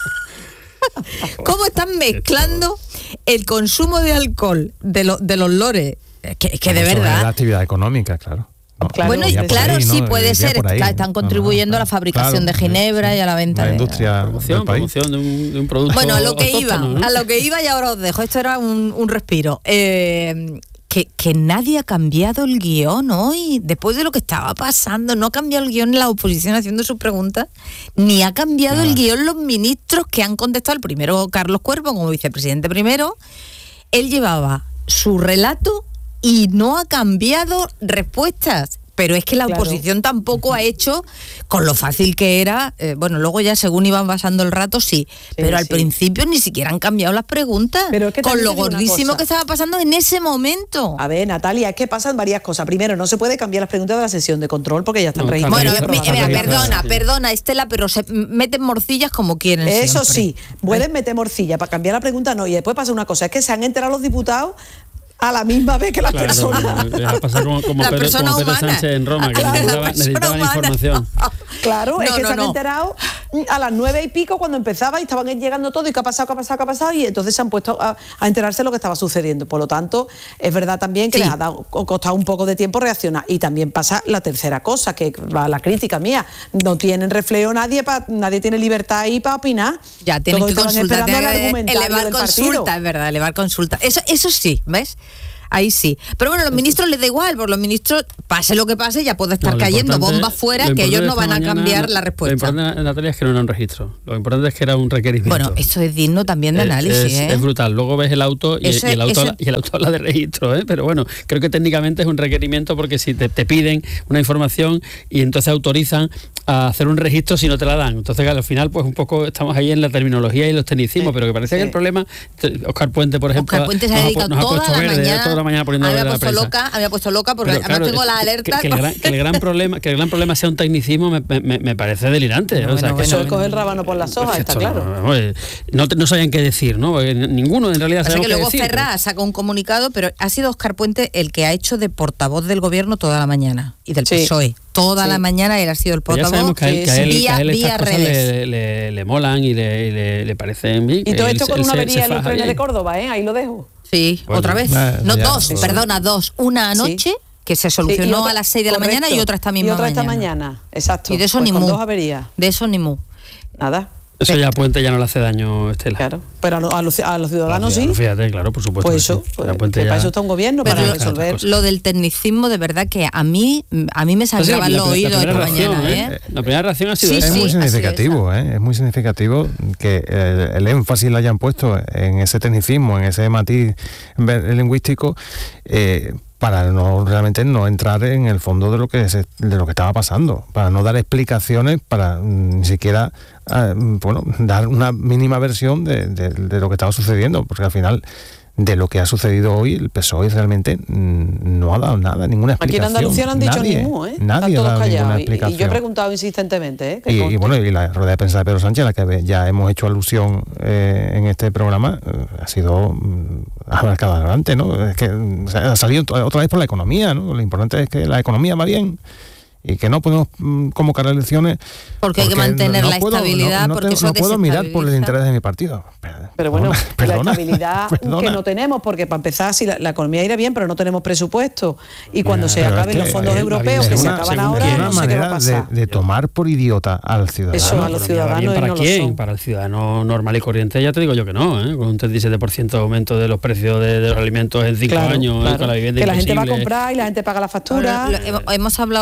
¿Cómo están mezclando el consumo de alcohol de, lo, de los lores? Que, que de verdad...
La actividad económica, claro. No,
claro, bueno, y claro, ahí, sí, ¿no? puede ser, ahí, están contribuyendo no, no, a la fabricación claro, de ginebra sí, y a la venta
la
de...
industria
promoción, promoción de, un, de un producto.
Bueno, a lo que iba, ¿no? a lo que iba y ahora os dejo, esto era un, un respiro. Eh, que, que nadie ha cambiado el guión hoy, después de lo que estaba pasando, no ha cambiado el guión la oposición haciendo sus preguntas, ni ha cambiado Nada. el guión los ministros que han contestado. El primero, Carlos Cuervo, como vicepresidente primero, él llevaba su relato y no ha cambiado respuestas. Pero es que la claro. oposición tampoco ha hecho, con lo fácil que era, eh, bueno, luego ya según iban pasando el rato, sí, sí pero al sí. principio ni siquiera han cambiado las preguntas, pero es que con lo gordísimo que estaba pasando en ese momento.
A ver, Natalia, es que pasan varias cosas. Primero, no se puede cambiar las preguntas de la sesión de control porque ya están no, registradas.
Bueno, me, mira, perdona, perdona, Estela, pero se meten morcillas como quieren.
Eso
siempre.
sí, pueden meter morcilla, para cambiar la pregunta no, y después pasa una cosa, es que se han enterado los diputados a la misma vez que la claro, persona.
Deja pasar como, como, Pedro, como Pedro Sánchez en Roma, que claro, necesitaba, necesitaba la información.
Claro, no, es que
no,
se han
no.
enterado a las nueve y pico cuando empezaba y estaban llegando todo y qué ha pasado, qué ha pasado, qué ha pasado, y entonces se han puesto a, a enterarse de lo que estaba sucediendo. Por lo tanto, es verdad también que sí. les ha dado, costado un poco de tiempo reaccionar. Y también pasa la tercera cosa, que va la crítica mía. No tienen reflejo nadie, pa, nadie tiene libertad ahí para opinar.
Ya tienen Todos que consultar, elevar consulta, es verdad, elevar consulta. Eso, eso sí, ¿ves? Ahí sí. Pero bueno, a los ministros les da igual, por los ministros, pase lo que pase, ya puede estar no, cayendo bombas fuera, que ellos no van a cambiar la respuesta.
Lo importante, Natalia, es que no era un registro. Lo importante es que era un requerimiento.
Bueno, eso es digno también de análisis.
Es,
¿eh?
es brutal. Luego ves el auto y, ese, y, el, auto ese... habla, y el auto habla de registro, ¿eh? Pero bueno, creo que técnicamente es un requerimiento porque si te, te piden una información y entonces autorizan a hacer un registro si no te la dan. Entonces, al final, pues un poco estamos ahí en la terminología y los tecnicismos, sí, pero que parece sí. que el problema, Óscar Puente, por ejemplo,
Oscar Puente se ha dedicado
nos ha, nos
toda,
ha
la
verde,
mañana,
toda la mañana poniendo
había
verde
puesto
la prensa.
loca, había puesto loca porque
pero,
además
claro,
tengo la alerta.
Que, que, el gran, que el gran problema, que el gran problema sea un tecnicismo me, me, me parece delirante.
Bueno,
o sea,
bueno,
que
eso
no,
es coger el rábano por las hojas, está claro.
No, no, no sabían qué decir, ¿no? Ninguno en realidad sabía
qué
decir.
Luego Ferraz sacó un comunicado, pero ha sido Óscar Puente el que ha hecho de portavoz del gobierno toda la mañana y del sí. P S O E. Toda sí. la mañana él ha sido el portavoz.
Pero ya sabemos que a él, que a él,
vía,
que a él
vía
estas
redes.
cosas le, le, le molan y le, le, le parecen bien.
Y todo esto con una avería en los trenes de Córdoba, ¿eh? Ahí lo dejo.
Sí, bueno, otra vez. Nah, no, ya, dos, sí. perdona, dos. Una anoche, sí. que se solucionó sí, otra, a las seis de la correcto. mañana y otra esta misma
mañana. Y otra
mañana.
esta mañana, exacto.
Y de eso
pues
ni
con
mu.
dos averías.
De eso ni mu.
Nada.
Eso ya a Puente ya no le hace daño, Estela.
Claro, pero a, lo, a, los, a los ciudadanos sí.
Fíjate, claro, por supuesto.
Pues eso,
sí.
pues, Puente ya... para eso está un gobierno, pero para lo, resolver.
Lo del tecnicismo, de verdad que a mí a mí me sangraban los oídos esta
reacción,
mañana.
¿eh? ¿eh? La primera reacción ha sido
sí,
esa.
Es muy significativo, ¿eh? Es muy significativo que el, el énfasis lo hayan puesto en ese tecnicismo, en ese matiz lingüístico, eh, para no realmente no entrar en el fondo de lo que se, de lo que estaba pasando, para no dar explicaciones, para ni siquiera eh, bueno, dar una mínima versión de, de, de lo que estaba sucediendo, porque al final de lo que ha sucedido hoy, el P S O E realmente no ha dado nada, ninguna explicación.
Aquí en Andalucía no han dicho
nadie,
ningún, ¿eh?
Nadie ha dado ninguna explicación.
Y, y yo he preguntado insistentemente, ¿eh?
Y, y bueno, y la rueda de prensa de Pedro Sánchez, a la que ya hemos hecho alusión eh, en este programa, eh, ha sido mm, abarcada adelante, ¿no? Es que o sea, ha salido otra vez por la economía, ¿no? Lo importante es que la economía va bien y que no podemos mm, convocar elecciones
porque, porque hay que mantener no, no la puedo, estabilidad,
no, no,
porque
te,
eso
no puedo mirar por el interés de mi partido.
Pero bueno,
perdona,
la estabilidad
perdona.
que no tenemos, porque para empezar, si la, la economía irá bien, pero no tenemos presupuesto. Y cuando Mira, se acaben es que, los fondos eh, europeos, que se acaban ahora,
una
no sé
manera
qué va a pasar.
De, de tomar por idiota al ciudadano.
Eso, a los ciudadanos.
¿Para
no
quién?
Lo son.
Para el ciudadano normal y corriente, ya te digo yo que no, ¿eh? Con un treinta y siete por ciento de aumento de los precios de, de los alimentos en cinco
claro,
años,
claro.
¿eh? Con la vivienda
que la
imposible.
gente va a comprar y la gente paga la factura.
Bueno, lo, hemos hablado hoy del último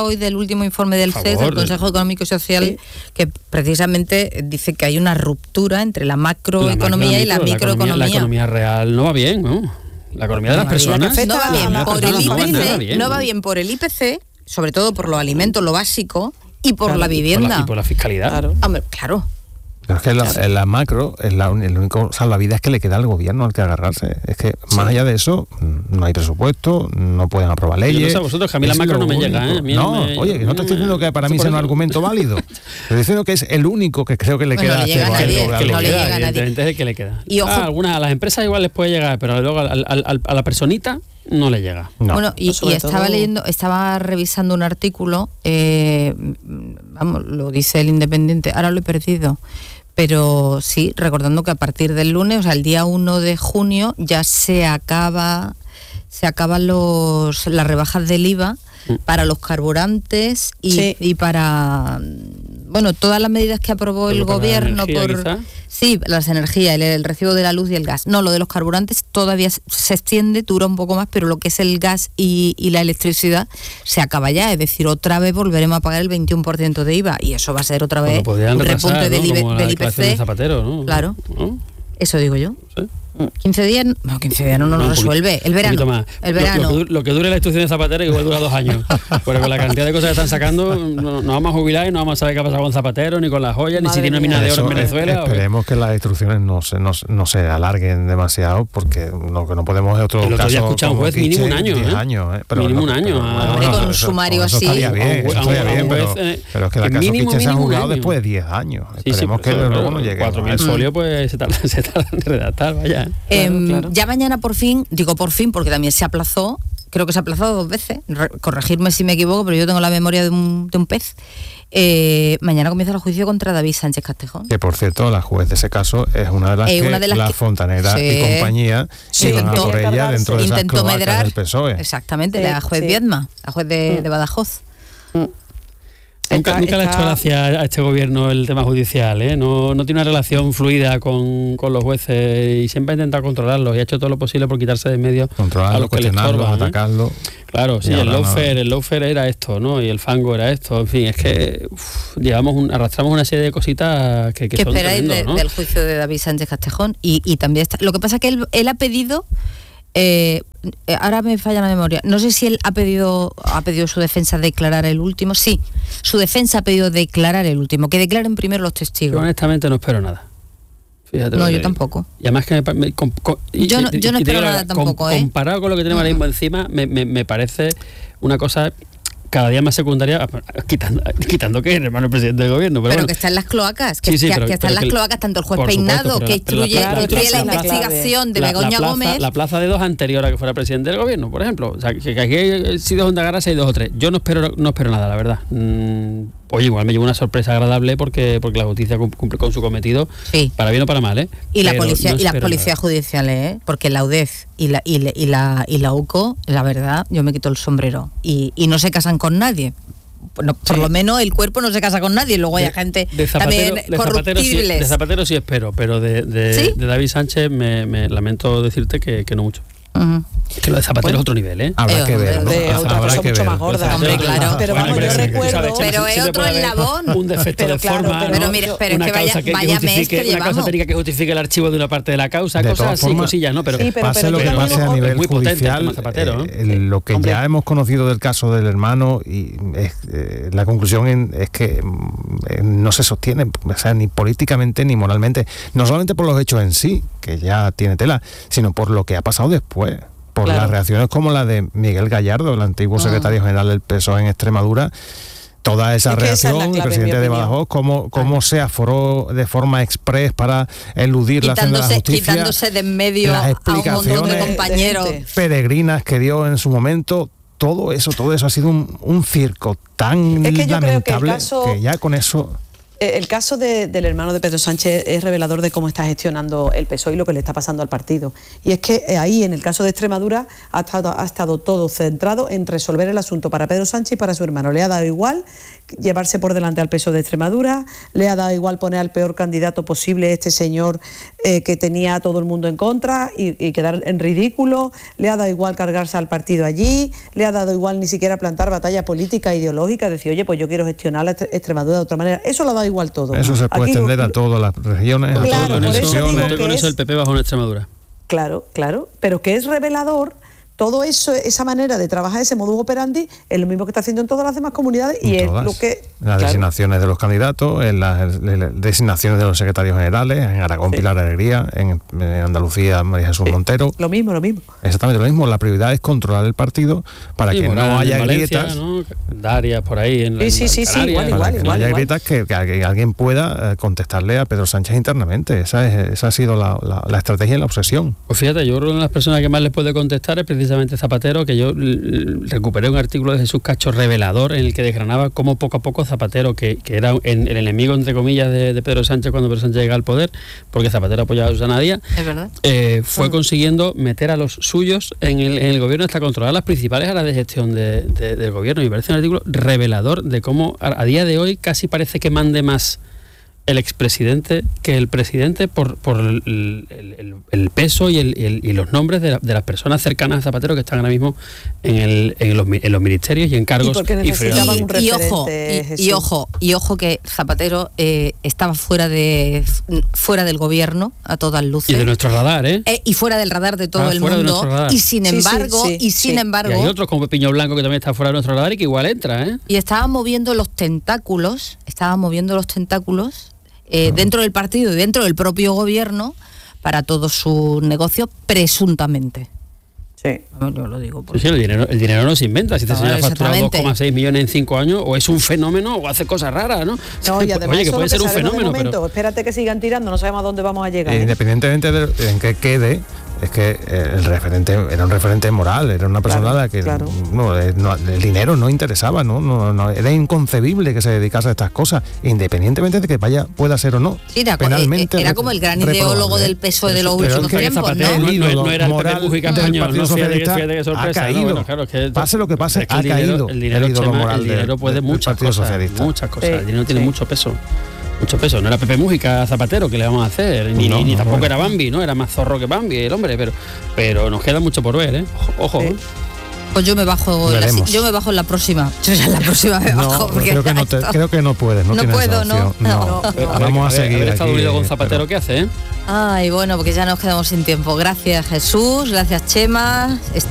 último informe del C E S, del Consejo Económico y Social, sí. que precisamente dice que hay una ruptura entre la macroeconomía la y la microeconomía. La economía,
la economía real no va bien, ¿no? La economía de las personas
no va bien por el I P C, no va bien por el I P C, sobre todo por los alimentos, lo básico, y por
claro,
la vivienda.
Y por la, y por la fiscalidad.
Claro. Hombre, claro.
Pero es que la, en la macro, es la, el único salvavidas que le queda al gobierno al que agarrarse. Es que sí. más allá de eso, no hay presupuesto, no pueden aprobar leyes. Yo no sé,
vosotros, que a mí la macro no me único. llega, ¿eh?
No,
me,
oye, que no te estoy diciendo que para mí sea un argumento válido. Estoy diciendo que es el único que creo que le
bueno,
queda.
Le llega a nadie,
que, que
no
le
le
queda,
llega a nadie.
Evidentemente es el que le queda.
Y ojo,
ah, algunas, a las empresas igual les puede llegar, pero luego al, al, al, a la personita no le llega.
No. Bueno, y, y estaba todo... leyendo, estaba revisando un artículo, eh, vamos, lo dice el Independiente, ahora lo he perdido. Pero sí, recordando que a partir del lunes, o sea, el día uno de junio, ya se acaba, se acaban los las rebajas del I V A para los carburantes y, sí. y para, bueno, todas las medidas que aprobó el gobierno
energía,
por...
quizá.
Sí, las energías, el, el recibo de la luz y el gas. No, lo de los carburantes todavía se extiende, dura un poco más, pero lo que es el gas y, y la electricidad se acaba ya. Es decir, otra vez volveremos a pagar el veintiuno por ciento de I V A y eso va a ser otra vez
un
repunte
retrasar,
del,
¿no?
del I P C.
De Zapatero, ¿no?
Claro,
¿no?
Eso digo yo.
¿Sí?
quince días, no, quince días no nos no, resuelve. El verano.
Más.
El verano.
Lo, lo, que, lo que dure la instrucción de Zapatero igual dura dos años. Porque con la cantidad de cosas que están sacando, no, no vamos a jubilar y no vamos a saber qué ha pasado con Zapatero, ni con las joyas, Madre ni si tiene una mina de oro en Venezuela.
Esperemos que las instrucciones no se, no, no se alarguen demasiado, porque lo que no podemos es otro
el
caso.
El otro día un juez mínimo un año.
¿eh? años ¿eh? Pero
mínimo
no,
un año.
Pero,
ah,
bueno, con un sumario
eso
así.
Estaría bien, eso estaría bien, pero, pero es que el caso quince se han juzgado después de diez años.
Sí,
Esperemos que luego no llegue.
cuatro mil folios, pues se tardan en redactar, vaya.
Ya mañana por fin, digo por fin porque también se aplazó, creo que se ha aplazado dos veces, re- corregirme si me equivoco, pero yo tengo la memoria de un, de un pez. Eh, mañana comienza el juicio contra David Sánchez Castejón.
Que por cierto, la juez de ese caso es una de las eh, que una de las la que, Fontanera sí, y compañía sí, iban a por ella dentro de esas cloacas medrar, del P S O E.
Exactamente, sí, la juez sí. Viedma, la juez de, mm. de Badajoz. Mm.
Nunca, está, nunca está... le ha hecho gracia a este gobierno el tema judicial, ¿eh? No, no tiene una relación fluida con, con los jueces y siempre ha intentado controlarlos y ha hecho todo lo posible por quitarse de en medio a los que le estorban,
atacarlo. ¿eh?
Claro, sí, el lawfare, no. el lawfare era esto, ¿no? Y el fango era esto, en fin, es que uf, llevamos un, arrastramos una serie de cositas que, que
¿Qué
son
esperáis
tremendos,
de,
¿no?
del juicio de David Sánchez Castejón? Y, y también está, lo que pasa es que él, él ha pedido... Eh, ahora me falla la memoria. No sé si él ha pedido ha pedido su defensa declarar el último. Sí, su defensa ha pedido declarar el último, que declaren primero los testigos.
Yo honestamente no espero nada. Fíjate
no, yo
digo.
tampoco.
Y además que me, me, con, con, y,
yo no, yo no
y,
espero
y
nada
con,
tampoco, ¿eh?
Comparado con lo que tenemos ahora mismo encima, me, me, me parece una cosa cada día más secundaria, quitando, quitando que es hermano el presidente del gobierno. Pero,
pero
bueno.
que está en las cloacas, que,
sí, sí,
que,
pero,
que está en las
que,
cloacas tanto el juez
supuesto,
Peinado, que
la,
instruye
la, la,
la, la, la investigación de
la,
Begoña
la plaza,
Gómez.
La plaza de dos anterior a que fuera presidente del gobierno, por ejemplo. O sea, que, que aquí si dos donde agarrarse hay dos o tres. Yo no espero, no espero nada, la verdad. Mm, oye, igual me llevo una sorpresa agradable porque, porque la justicia cumple con su cometido, sí. Para bien o para mal, ¿eh?
Y la policía, no y las policías judiciales, ¿eh? Porque la U D E F y la, y, la, y, la, y la U C O, la verdad, yo me quito el sombrero. Y, y no se casan con nadie. No, por sí. lo menos el cuerpo no se casa con nadie, luego hay
de,
gente
de Zapatero,
también
de
corruptibles.
Zapatero sí, de Zapatero sí espero, pero de, de, ¿Sí? de David Sánchez me, me lamento decirte que, que no mucho. Uh-huh. Que lo de Zapatero bueno, es otro nivel, ¿eh?
Habrá que ver, ¿no?
De otra cosa mucho más gorda.
Hombre, claro.
Pero
bueno,
vamos, yo recuerdo...
Pero es otro eslabón.
Un defecto
pero
de
claro,
forma,
pero,
¿no?
pero, mire, pero
una
es que vaya,
causa que,
vaya
que justifique,
mes que
una causa técnica que justifique el archivo de una parte de la causa,
de
cosas así,
formas,
cosillas, ¿no? Pero,
sí, pero pase pero, lo que pase pero, a nivel
muy
judicial,
potente, Zapatero, ¿no?
eh, lo que Hombre. ya hemos conocido del caso del hermano, y es, eh, la conclusión en, es que eh, no se sostiene, o sea, ni políticamente ni moralmente, no solamente por los hechos en sí, que ya tiene tela, sino por lo que ha pasado después. Por claro. las reacciones como la de Miguel Gallardo, el antiguo uh-huh. secretario general del P S O E en Extremadura, toda esa es reacción, esa es el presidente de Badajoz, cómo, cómo se aforó de forma express para eludir la acción de la justicia,
quitándose de en medio
las explicaciones
a un montón de compañeros
peregrinas que dio en su momento. Todo eso, todo eso ha sido un, un circo tan
es que yo
lamentable
creo que, el caso...
que ya con eso...
El caso de, del hermano de Pedro Sánchez es revelador de cómo está gestionando el P S O E y lo que le está pasando al partido. Y es que ahí, en el caso de Extremadura, ha estado, ha estado todo centrado en resolver el asunto para Pedro Sánchez y para su hermano. Le ha dado igual llevarse por delante al P S O E de Extremadura, le ha dado igual poner al peor candidato posible, este señor eh, que tenía a todo el mundo en contra y, y quedar en ridículo, le ha dado igual cargarse al partido allí, le ha dado igual ni siquiera plantar batalla política, ideológica, decir, oye, pues yo quiero gestionar la Extremadura de otra manera. Eso lo ha dado igual todo.
Eso se puede
Aquí,
extender a todas las regiones,
claro,
a todas las elecciones.
Con eso el P P bajó en Extremadura.
Claro, claro, pero que es revelador. Todo eso, esa manera de trabajar, ese modus operandi, es lo mismo que está haciendo en todas las demás comunidades y es lo que...
Las claro. designaciones de los candidatos, en las, en las designaciones de los secretarios generales, en Aragón, sí. Pilar Alegría, en, en Andalucía, María Jesús sí. Montero.
Lo mismo, lo mismo.
Exactamente lo mismo. La prioridad es controlar el partido para sí, que no haya Valencia, grietas.
¿no? Darias por ahí en
Sí, sí, sí, sí, igual,
para
igual,
que
igual.
no haya
igual.
grietas que, que alguien pueda contestarle a Pedro Sánchez internamente. Esa, es, esa ha sido la, la, la estrategia y la obsesión.
Pues fíjate, yo creo que una de las personas que más le puede contestar es precisamente Zapatero, que yo recuperé un artículo de Jesús Cacho revelador en el que desgranaba cómo poco a poco Zapatero, que, que era el, el enemigo entre comillas de, de Pedro Sánchez cuando Pedro Sánchez llega al poder, porque Zapatero apoyaba a Susana Díaz,
es verdad,
eh, fue consiguiendo meter a los suyos en el, en el gobierno hasta controlar las principales áreas de gestión de, de, del gobierno. Y me parece un artículo revelador de cómo a, a día de hoy casi parece que mande más el expresidente que el presidente por, por el, el, el peso y, el, el, y los nombres de, la, de las personas cercanas a Zapatero que están ahora mismo en, el, en, los, en los ministerios y en cargos.
Y porque necesitaban un referente,
y, ojo, y, y ojo, y ojo que Zapatero eh, estaba fuera de fuera del gobierno a todas luces.
Y de nuestro radar, ¿eh?
eh y fuera del radar de todo
ah,
el mundo.
Y
sin
sí,
embargo,
sí, sí,
y sin
sí.
embargo.
Y hay otros como Pepiño Blanco que también está fuera de nuestro radar y que igual entra, ¿eh?
Y estaba moviendo los tentáculos, estaba moviendo los tentáculos. Eh, dentro del partido y dentro del propio gobierno para todos sus negocios, presuntamente.
Sí.
Yo lo digo.
Sí, sí, el dinero, el dinero no se inventa. Si este
no,
señor ha facturado dos coma seis millones en cinco años, o es un fenómeno o hace cosas raras, ¿no?
No, y además
oye, que puede
que
ser un fenómeno.
Momento,
pero...
Espérate que sigan tirando, no sabemos a dónde vamos a llegar.
¿eh? Independientemente de en qué quede, es que el referente era un referente moral, era una persona
claro,
a la que
claro.
no, no, el dinero no interesaba, ¿no? No, no, era inconcebible que se dedicase a estas cosas, independientemente de que vaya pueda ser o no.
Sí, era, penalmente era como el gran ideólogo del P S O E de los últimos tiempos, ¿no?
El no, no era el Pepe Mujica español, no fíjate que sorpresa.
Ha caído.
No, bueno, claro, es que,
pase lo que pase,
es que
ha
el dinero,
caído
el dinero,
el ídolo
Chema,
moral
el dinero puede
del,
muchas
del
cosas,
Socialista.
muchas cosas.
Sí,
el dinero tiene
sí.
mucho peso. Mucho peso, no era Pepe Mujica Zapatero, que le vamos a hacer, ni,
no,
ni, ni
no,
tampoco
bueno.
era Bambi, ¿no? Era más zorro que Bambi el hombre, pero pero nos queda mucho por ver, ¿eh? Ojo.
Sí.
Pues yo me bajo la, yo me bajo en la próxima. Yo ya en la próxima me bajo.
No,
porque
creo que no, te, creo que no puedes, no,
no
tienes
puedo,
esa opción.
No,
no,
no, no.
no. Vamos a seguir
haber estado
aquí,
unido con Zapatero, pero... ¿qué hace, eh?
Ay, bueno, porque ya nos quedamos sin tiempo. Gracias, Jesús, gracias, Chema.